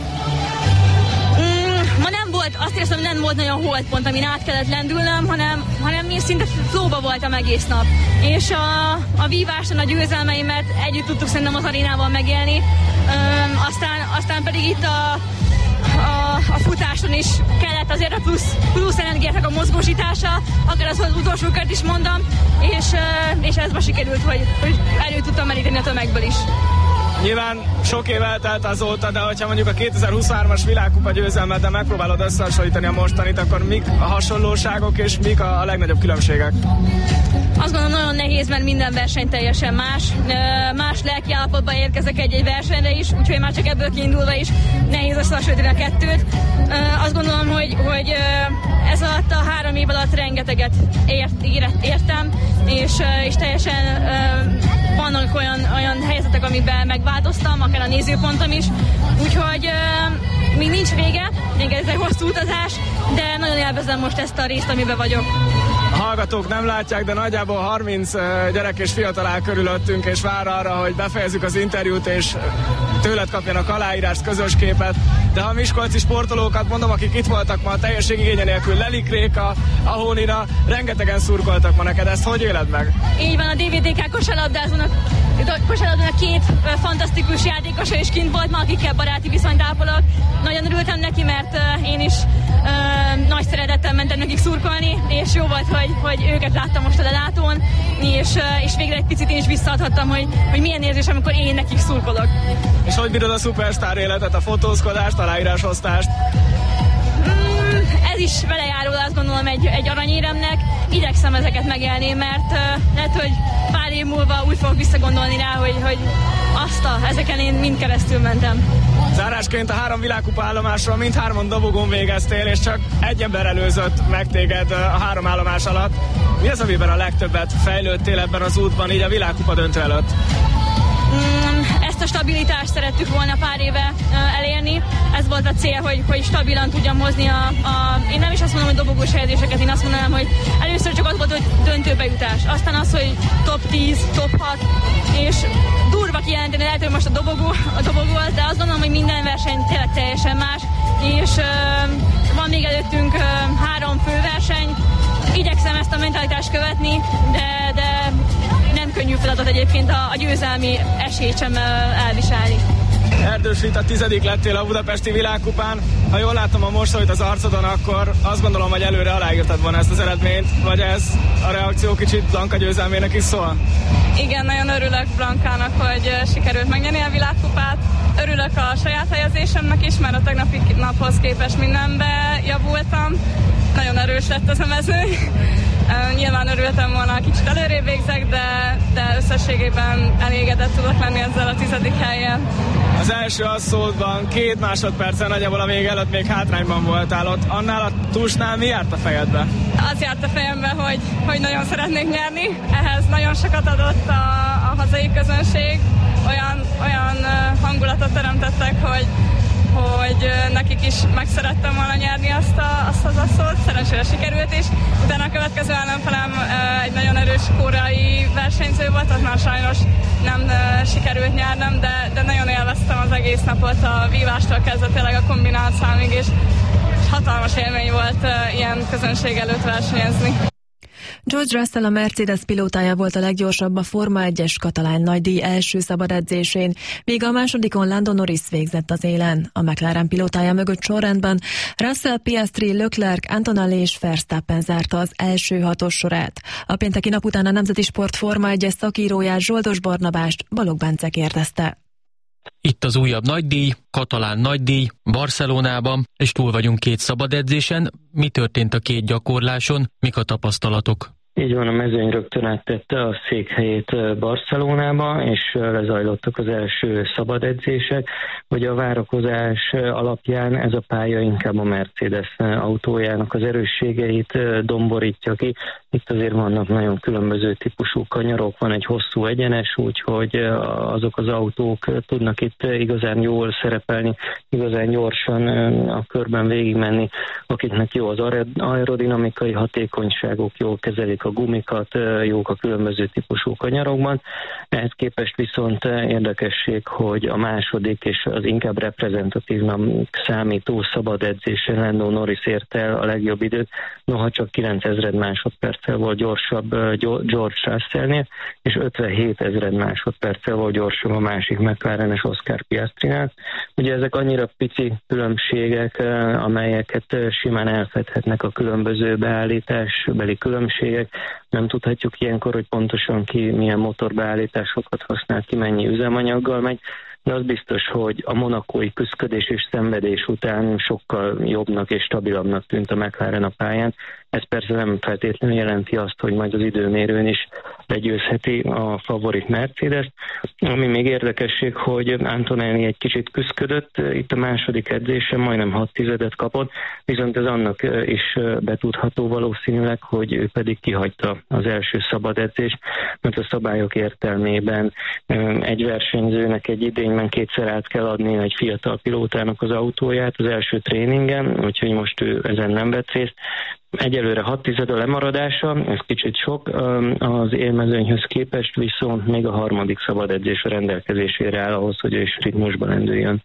Mm, ma nem volt, azt érzem, nem volt nagyon holdpont, amin át kellett lendülnöm, hanem, hanem én szinte flóba voltam egész nap. És a, a víváson a győzelmeimet együtt tudtuk szerintem az arénával megélni. Üm, aztán, aztán pedig itt a A, a futáson is kellett azért a plusz, plusz energiának a mozgósítása, akár az, az utolsó kört is mondom, és, és ez ma sikerült, hogy, hogy elő tudtam meríteni a tömegből is. Nyilván sok év eltelt azóta, de hogyha mondjuk a kétezer-huszonhármas világkupa győzelmeddel megpróbálod összehasonlítani a mostanit, akkor mik a hasonlóságok és mik a, a legnagyobb különbségek? Azt gondolom, nagyon nehéz, mert minden verseny teljesen más. Más lelki állapotban érkezek egy-egy versenyre is, úgyhogy már csak ebből kiindulva is nehéz összehasonlítani a kettőt. Azt gondolom, hogy, hogy ez alatt a három év alatt rengeteget ért, ért, értem, és, és teljesen vannak olyan, olyan helyzetek, amiben megváltoztam, akár a nézőpontom is. Úgyhogy még nincs vége, még ez egy hosszú utazás, de nagyon élvezem most ezt a részt, amiben vagyok. A hallgatók nem látják, de nagyjából harminc gyerek és fiatal áll körülöttünk, és vár arra, hogy befejezzük az interjút, és tőled kapjanak aláírást, közös képet. De ha a miskolci sportolókat mondom, akik itt voltak ma a teljesség igénye nélkül, Lelik Réka, Ahónira, rengetegen szurkoltak ma neked, ezt hogy éled meg? Így van, a dé vé dé ká kosárlabdázónak, kosárlabdának két fantasztikus játékosa is kint volt ma, akikkel baráti viszonyt ápolok. Nagyon örültem neki, mert én is uh, nagy szeretettel mentem nekik szurkolni, és jó volt, hogy, hogy őket láttam most a lelátón, és, uh, és végre egy picit én is visszaadhattam, hogy, hogy milyen érzés, amikor én nekik szurkolok. És hogy bírod a szupersztár életet, a fotózkodást, aláírásosztást? Mm, ez is vele járul, azt gondolom, egy, egy aranyéremnek. Igyekszem ezeket megélni, mert uh, lehet, hogy pár év múlva úgy fogok visszagondolni rá, hogy, hogy azt a, ezeken én mind keresztül mentem. Zárásként a három világkupa állomásról mindhárman dobogón végeztél, és csak egy ember előzött meg téged a három állomás alatt. Mi az, amiben a legtöbbet fejlődtél ebben az útban, így a világkupa döntő előtt? Mm, ezt a stabilitást szerettük volna pár éve uh, elérni. Ez volt a cél, hogy, hogy stabilan tudjam hozni a, a... Én nem is azt mondom, hogy dobogós helyezéseket, én azt mondanám, hogy először csak az volt, hogy döntőbe jutás. Aztán az, hogy top tíz, top hat, és durva kijelenteni lehet, hogy most a dobogó, a dobogó az, de azt gondolom, hogy minden verseny tényleg teljesen más, és uh, van még előttünk uh, három főverseny. Igyekszem ezt a mentalitást követni, de, de nem könnyű feladat egyébként a, a győzelmi esélyt sem elviselni. Erdős Rita, tizedik lettél a budapesti világkupán. Ha jól látom a mosolyt az arcodon, akkor azt gondolom, hogy előre aláírtad volna ezt az eredményt, vagy ez a reakció kicsit Blanka győzelmének is szól? Igen, nagyon örülök Blankának, hogy sikerült megnyerni a világkupát. Örülök a saját helyezésemnek is, mert a tegnapi naphoz képest mindenbe javultam. Nagyon erős lett az a mező. Nyilván örültem volna, kicsit előrébb végzek, de, de összességében elégedett tudok lenni ezzel a tizedik helyen. Az első asszódban két másodperccel nagyjából a vége előtt még hátrányban voltál ott. Annál a túlsnál mi járt a fejedbe? Az járt a fejembe, hogy, hogy nagyon szeretnék nyerni. Ehhez nagyon sokat adott a, a hazai közönség. Olyan, olyan hangulatot teremtettek, hogy hogy nekik is megszerettem volna nyerni azt, a, azt az asszót, szerencsére sikerült is. Utána a következő ellenfelem egy nagyon erős koreai versenyző volt, az már sajnos nem sikerült nyernem, de, de nagyon élveztem az egész napot, a vívástól kezdve tényleg a kombinált számig, és hatalmas élmény volt uh, ilyen közönség előtt versenyezni. George Russell, a Mercedes pilótája volt a leggyorsabb a Forma egyes katalán nagydíj első szabad edzésén, míg a másodikon Lando Norris végzett az élen. A McLaren pilótája mögött sorrendben Russell, Piastri, Leclerc, Antonelli és Verstappen zárta az első hatos sorát. A pénteki nap után a Nemzeti Sport Forma egyes szakíróját, Zsoldos Barnabást Balogh Bence kérdezte. Itt az újabb nagydíj, katalán nagydíj, Barcelonában, és túl vagyunk két szabad edzésen. Mi történt a két gyakorláson, mik a tapasztalatok? Így van, a mezőny rögtön áttette a székhelyét Barcelonába, és lezajlottak az első szabad edzések. Ugye a várakozás alapján ez a pálya inkább a Mercedes autójának az erősségeit domborítja ki. Itt azért vannak nagyon különböző típusú kanyarok, van egy hosszú egyenes, úgyhogy azok az autók tudnak itt igazán jól szerepelni, igazán gyorsan a körben végigmenni, akiknek jó az aerodinamikai hatékonyságok, jól kezelik a gumikat, jók a különböző típusú kanyarokban. Ehhez képest viszont érdekesség, hogy a második és az inkább reprezentatívnak számító szabad edzésen Lando Norris érte el a legjobb időt, noha csak kilencezred másodperccel volt gyorsabb George Russellnél, és ötvenhét ezred másodperccel volt gyorsabb a másik McLaren-es Oscar Piastrinál. Ugye ezek annyira pici különbségek, amelyeket simán elfedhetnek a különböző beállításbeli különbségek. Nem tudhatjuk ilyenkor, hogy pontosan ki milyen motorbeállításokat használ, ki mennyi üzemanyaggal megy, de az biztos, hogy a monakói küszködés és szenvedés után sokkal jobbnak és stabilabbnak tűnt a McLaren a pályán. Ez persze nem feltétlenül jelenti azt, hogy majd az időmérőn is legyőzheti a favorit Mercedes. Ami még érdekesség, hogy Antonelli egy kicsit küszködött, itt a második edzésen majdnem hat tizedet kapott, viszont ez annak is betudható valószínűleg, hogy ő pedig kihagyta az első szabad edzést, mert a szabályok értelmében egy versenyzőnek egy idényben kétszer át kell adni egy fiatal pilótának az autóját az első tréningen, úgyhogy most ő ezen nem vett részt. Egyelőre hat tized a lemaradása, ez kicsit sok az élmezőnyhöz képest, viszont még a harmadik szabad edzés a rendelkezésére áll ahhoz, hogy ő is ritmusban lendüljön.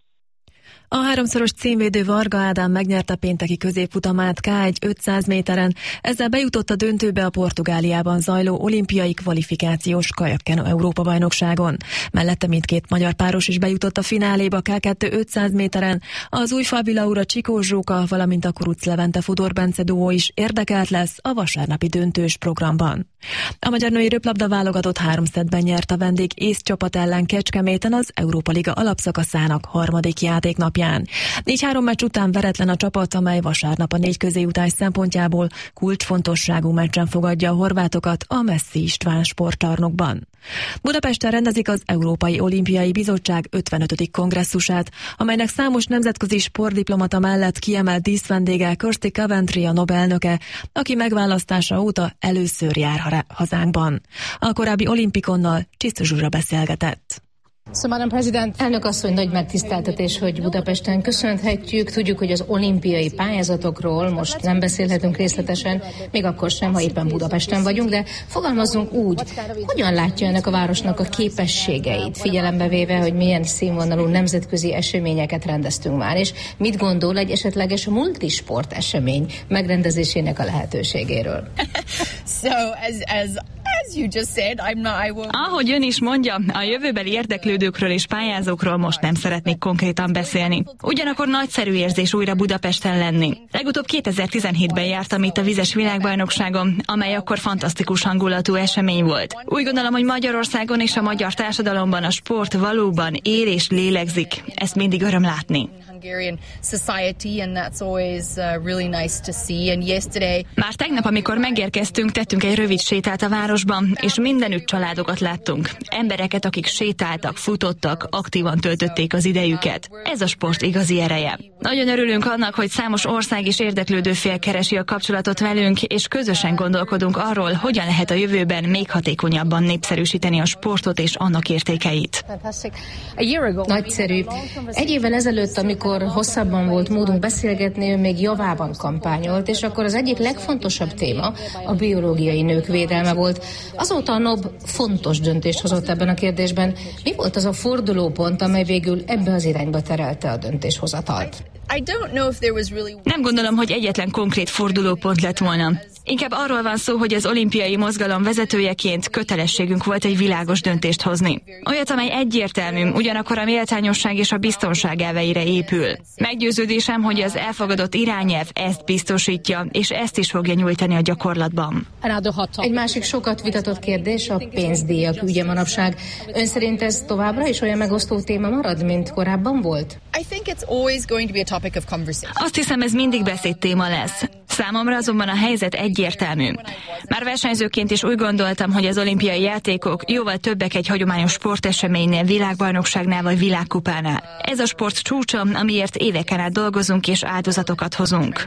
A háromszoros címvédő Varga Ádám megnyerte pénteki középfutamát ká egy ötszáz méteren, ezzel bejutott a döntőbe a Portugáliában zajló olimpiai kvalifikációs kajakkenu Európa-bajnokságon. Mellette mindkét magyar páros is bejutott a fináléba ká kettő ötszáz méteren, az Újfalvi Laura Csikós Zsóka, valamint a Kuruc Levente Fodor Bence duó is érdekelt lesz a vasárnapi döntős programban. A magyar női röplabda válogatott három szettben nyert a vendég ész csapat ellen Kecskeméten az Európa Liga alapszakaszának harmadik játéknapján. négy-három meccs után veretlen a csapat, amely vasárnap a négy közéjutás szempontjából kulcsfontosságú meccsen fogadja a horvátokat a Messzi István sportcsarnokban. Budapesten rendezik az Európai Olimpiai Bizottság ötvenötödik kongresszusát, amelynek számos nemzetközi sportdiplomata mellett kiemelt díszvendége Kirsty Coventry, a Nobel-elnöke, aki megválasztása óta először jár hazánkban. A korábbi olimpikonnal Csisztus Zsuzsa beszélgetett. So, Madam President, elnök asszony, nagy megtiszteltetés, hogy Budapesten köszönhetjük. Tudjuk, hogy az olimpiai pályázatokról most nem beszélhetünk részletesen, még akkor sem, ha éppen Budapesten vagyunk, de fogalmazzunk úgy, hogyan látja ennek a városnak a képességeit, figyelembe véve, hogy milyen színvonalú nemzetközi eseményeket rendeztünk már, és mit gondol egy esetleges multisport esemény megrendezésének a lehetőségéről? So, as, as, as you just said, I'm not, I will... Ahogy ön is mondja, a jövőbeli érdeklődőkről és pályázókról most nem szeretnék konkrétan beszélni. Ugyanakkor nagyszerű érzés újra Budapesten lenni. Legutóbb kétezer-tizenhétben jártam itt a vizes világbajnokságon, amely akkor fantasztikus hangulatú esemény volt. Úgy gondolom, hogy Magyarországon és a magyar társadalomban a sport valóban él és lélegzik. Ezt mindig öröm látni. Már tegnap, amikor megérkeztünk, tettünk egy rövid sétát a városban, és mindenütt családokat láttunk. Embereket, akik sétáltak, futottak, aktívan töltötték az idejüket. Ez a sport igazi ereje. Nagyon örülünk annak, hogy számos ország és érdeklődő fél keresi a kapcsolatot velünk, és közösen gondolkodunk arról, hogyan lehet a jövőben még hatékonyabban népszerűsíteni a sportot és annak értékeit. Nagyszerű. Egy évvel ezelőtt, amikor hosszabban volt módunk beszélgetni, ő még javában kampányolt, és akkor az egyik legfontosabb téma a biológiai nők védelme volt. Azóta a en o bé fontos döntést hozott ebben a kérdésben. Mi volt az a fordulópont, amely végül ebbe az irányba terelte a döntéshozatalt? Nem gondolom, hogy egyetlen konkrét fordulópont lett volna. Inkább arról van szó, hogy az olimpiai mozgalom vezetőjeként kötelességünk volt egy világos döntést hozni. Olyat, amely egyértelmű, ugyanakkor a méltányosság és a biztonság elveire épül. Meggyőződésem, hogy az elfogadott irányelv ezt biztosítja, és ezt is fogja nyújtani a gyakorlatban. Egy másik sokat vitatott kérdés a pénzdíjak ügye manapság. Ön szerint ez továbbra is olyan megosztó téma marad, mint korábban volt? Azt hiszem, ez mindig beszédtéma lesz. Számomra azonban a helyzet egyértelmű. Már versenyzőként is úgy gondoltam, hogy az olimpiai játékok jóval többek egy hagyományos sporteseménynél, világbajnokságnál vagy világkupánál. Ez a sport csúcsa, amiért éveken át dolgozunk és áldozatokat hozunk.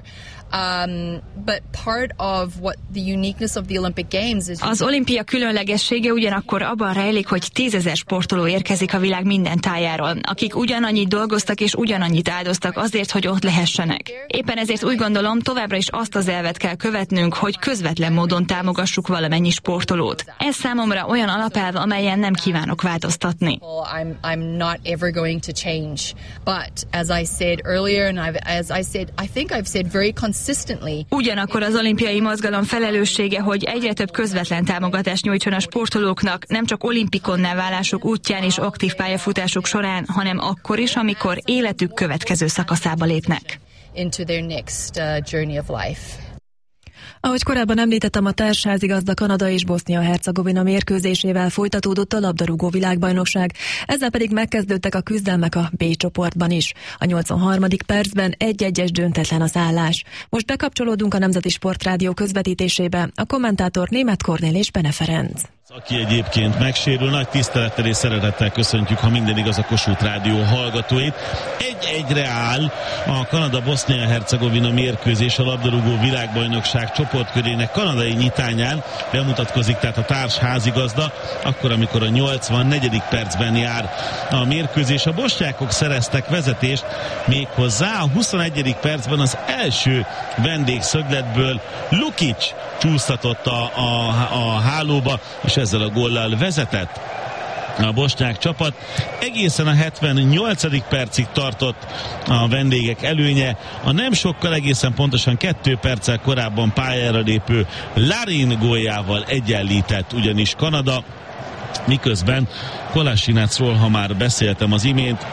Az olimpia különlegessége ugyanakkor abban rejlik, hogy tízezer sportoló érkezik a világ minden tájáról, akik ugyanannyit dolgoztak és ugyanannyit áldoztak azért, hogy ott lehessenek. Éppen ezért úgy gondolom, továbbra is azt az elvet kell követnünk, hogy közvetlen módon támogassuk valamennyi sportolót. Ez számomra olyan alapelv, amelyen nem kívánok változtatni. Ugyanakkor az olimpiai mozgalom felelőssége, hogy egyre több közvetlen támogatást nyújtson a sportolóknak, nem csak olimpikonná válásuk útján és aktív pályafutásuk során, hanem akkor is, amikor életük következő szakaszába lépnek. Into their next uh, journey of life. Ahogy korábban említettem, a társházigazda Kanada és Bosznia-Hercegovina mérkőzésével folytatódott a labdarúgó világbajnokság, ezzel pedig megkezdődtek a küzdelmek a B csoportban is. A nyolcvanharmadik percben egy-egyes döntetlen az állás. Most bekapcsolódunk a Nemzeti Sportrádió közvetítésébe, a kommentátor Németh Kornél és Bene Ferenc. Aki egyébként megsérül, nagy tisztelettel és szeretettel köszöntjük, ha minden igaz, a Kossuth Rádió hallgatóit. Egy-egyre áll a Kanada-Bosznia-Hercegovina mérkőzés a labdarúgó világbajnokság csoportkörének kanadai nyitányán. Bemutatkozik tehát a társ házigazda, akkor, amikor a nyolcvannegyedik percben jár a mérkőzés. A bosnyákok szereztek vezetést, méghozzá a huszonegyedik percben az első vendégszögletből Lukic csúsztatott a, a, a hálóba, és ezzel a góllal vezetett a bosnyák csapat. Egészen a hetvennyolcadik percig tartott a vendégek előnye. A nem sokkal, egészen pontosan kettő perccel korábban pályára lépő Larin góljával egyenlített ugyanis Kanada, miközben Kolasinacsról, ha már beszéltem az imént,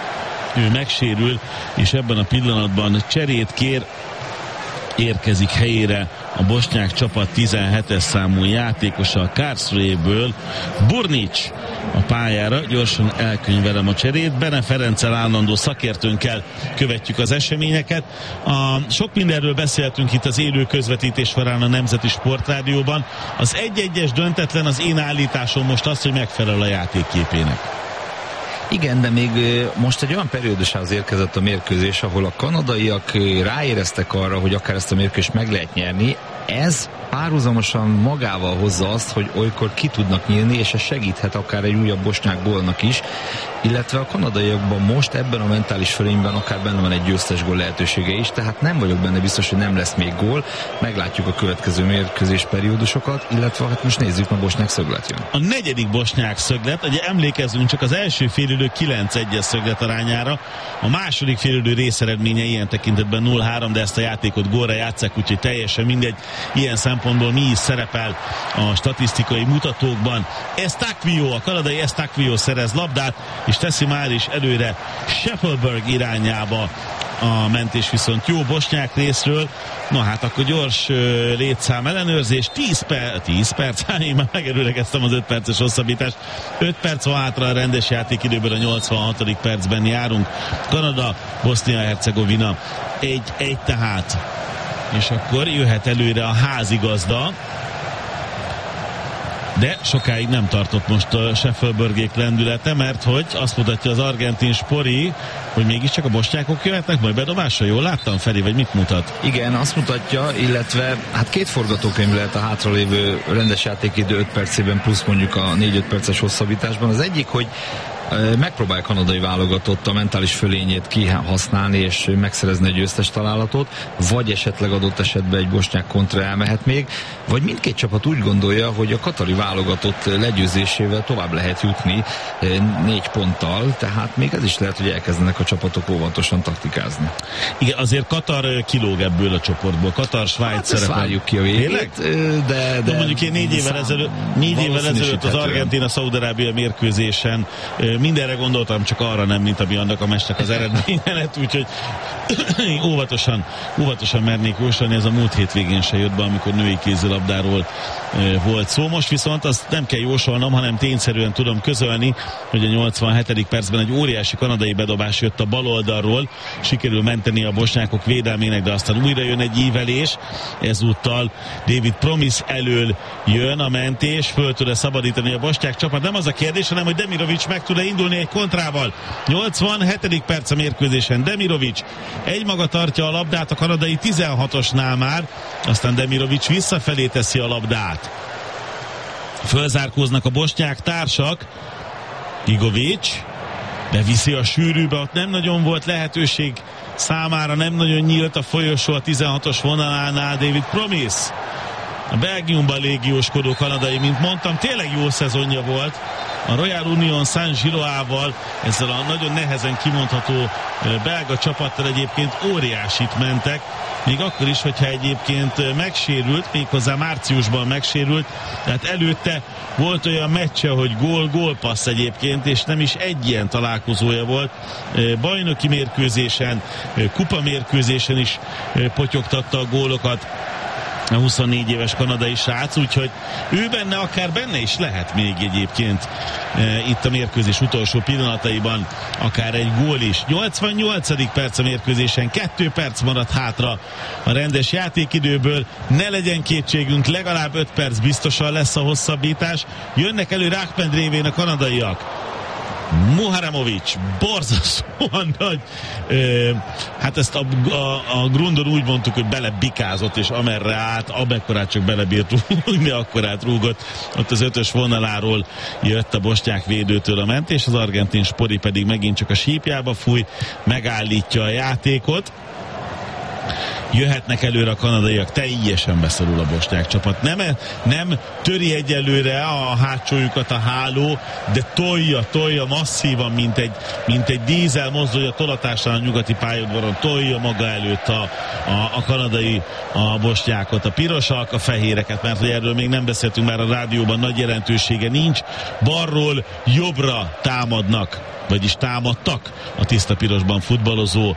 ő megsérül, és ebben a pillanatban cserét kér. Érkezik helyére a bosnyák csapat tizenhetes számú játékosa a Karlsruhéből, Burnic a pályára. Gyorsan elkönyvelem a cserét. Bene Ferenccel, állandó szakértőnkkel követjük az eseményeket. A, sok mindenről beszéltünk itt az élő közvetítés során a Nemzeti Sportrádióban. Az egy-egyes döntetlen, az én állításom most az, hogy megfelel a játékképének. Igen, de még most egy olyan periódusához érkezett a mérkőzés, ahol a kanadaiak ráéreztek arra, hogy akár ezt a mérkőzést meg lehet nyerni. Ez párhuzamosan magával hozza azt, hogy olykor ki tudnak nyílni, és ez segíthet akár egy újabb bosnyák gólnak is, illetve a kanadaiakban most ebben a mentális fölényben akár benne van egy győztes gól lehetősége is, tehát nem vagyok benne biztos, hogy nem lesz még gól. Meglátjuk a következő mérkőzés periódusokat, illetve hát most nézzük, a bosnyák szöglet jön. A negyedik bosnyák szöglet, ugye emlékezzünk csak az első félidő kilenc egyes szöglet arányára, a második félidő részeredménye ilyen tekintetben nulla három, de ezt a játékot gólra játsszák, úgyhogy teljesen mindegy. Ilyen szempontból mi is szerepel a statisztikai mutatókban. Estakvio, a kanadai Estakvio szerez labdát, és teszi már is előre Scheffelberg irányába a mentés, viszont jó bosnyák részről. Na hát akkor gyors uh, létszám ellenőrzés, tíz, per, tíz perc, hát én már megerőlegeztem az öt perces hosszabbítást. öt perc van hátra a rendes játékidőből, a nyolcvanhatodik percben járunk. Kanada, Bosznia-Hercegovina egy-egy tehát. És akkor jöhet előre a házigazda, de sokáig nem tartott most a Scheffelbergék lendülete, mert hogy azt mutatja az argentin Spori, hogy mégiscsak a bosnyákok jöhetnek majd bedobásra. Jól láttam, Feri, vagy mit mutat? Igen, azt mutatja, illetve hát két forgatókönyv lehet a hátralévő rendes játékidő öt percében plusz mondjuk a négy-öt perces hosszabbításban. Az egyik, hogy Megpróbál kanadai válogatott a mentális fölényét kihasználni és megszerezni egy győztes találatot, vagy esetleg adott esetben egy bosnyák kontra elmehet még, vagy mindkét csapat úgy gondolja, hogy a katari válogatott legyőzésével tovább lehet jutni négy ponttal, tehát még ez is lehet, hogy elkezdenek a csapatok óvatosan taktikázni. Igen, azért Katar kilóg ebből a csoportból. Katar, Svájc hát szerepel. Várjuk ki a végét, de, de, de mondjuk én négy évvel ezelőtt, négy évvel ezelőtt az Argentína-Szaúd-Arábia mérkőzésen mindenre gondoltam, csak arra nem, mint ami annak a meccsnek az eredménye lett, úgyhogy óvatosan, óvatosan mernék jósolni, ez a múlt hétvégén se jött be, amikor női kézilabdáról volt szó. Most viszont azt nem kell jósolnom, hanem tényszerűen tudom közölni, hogy a nyolcvanhetedik percben egy óriási kanadai bedobás jött a bal oldalról, sikerül menteni a bosnyákok védelmének, de aztán újra jön egy ívelés, ezúttal David Promis elől jön a mentés, föl tud-e szabadítani a bosnyák csapat. Nem az a kérdés, hanem hogy Demirovic meg tud-e indulni egy kontrával. nyolcvanhetedik perc a mérkőzésen. Demirovic egymaga tartja a labdát a kanadai tizenhatosnál már, aztán Demirovic visszafelé teszi a labdát. Fölzárkóznak a bosnyák társak. Igovic beviszi a sűrűbe, ott nem nagyon volt lehetőség számára, nem nagyon nyílt a folyosó a tizenhatos vonalánál. David Promis, a Belgiumban légióskodó kanadai, mint mondtam, tényleg jó szezonja volt. A Royal Union Saint-Gilloával, ezzel a nagyon nehezen kimondható belga csapattal egyébként óriásit mentek, még akkor is, hogyha egyébként megsérült, méghozzá márciusban megsérült, tehát előtte volt olyan meccse, hogy gól, gólpassz egyébként, és nem is egy ilyen találkozója volt. Bajnoki mérkőzésen, kupa mérkőzésen is potyogtatta a gólokat a huszonnégy éves kanadai srác, úgyhogy ő benne, akár benne is lehet még egyébként e, itt a mérkőzés utolsó pillanataiban akár egy gól is. nyolcvannyolcadik perc a mérkőzésen, kettő perc maradt hátra a rendes játékidőből, ne legyen kétségünk, legalább öt perc biztosan lesz a hosszabbítás. Jönnek elő Rákpend révén a kanadaiak. Muharamovic, borzasztóan nagy, ö, hát ezt a, a, a Grundon úgy mondtuk, hogy belebikázott, és amerre állt, amekkorát csak belebírt rúgni, akkorát rúgott. Ott az ötös vonaláról jött a bosnyák védőtől a mentés, az argentin Spori pedig megint csak a sípjába fúj, megállítja a játékot. Jöhetnek előre a kanadaiak, teljesen beszorul a bosnyák csapat. Nem, nem töri egyelőre a hátsójukat a háló, de tolja, tolja masszívan, mint egy, mint egy dízel mozdulja tolatásán a nyugati pályaudvaron, tolja maga előtt a, a, a kanadai a bosnyákot, a pirosak, a fehéreket, mert hogy erről még nem beszéltünk, már a rádióban nagy jelentősége nincs. Balról jobbra támadnak, vagyis támadtak a tiszta pirosban futballozó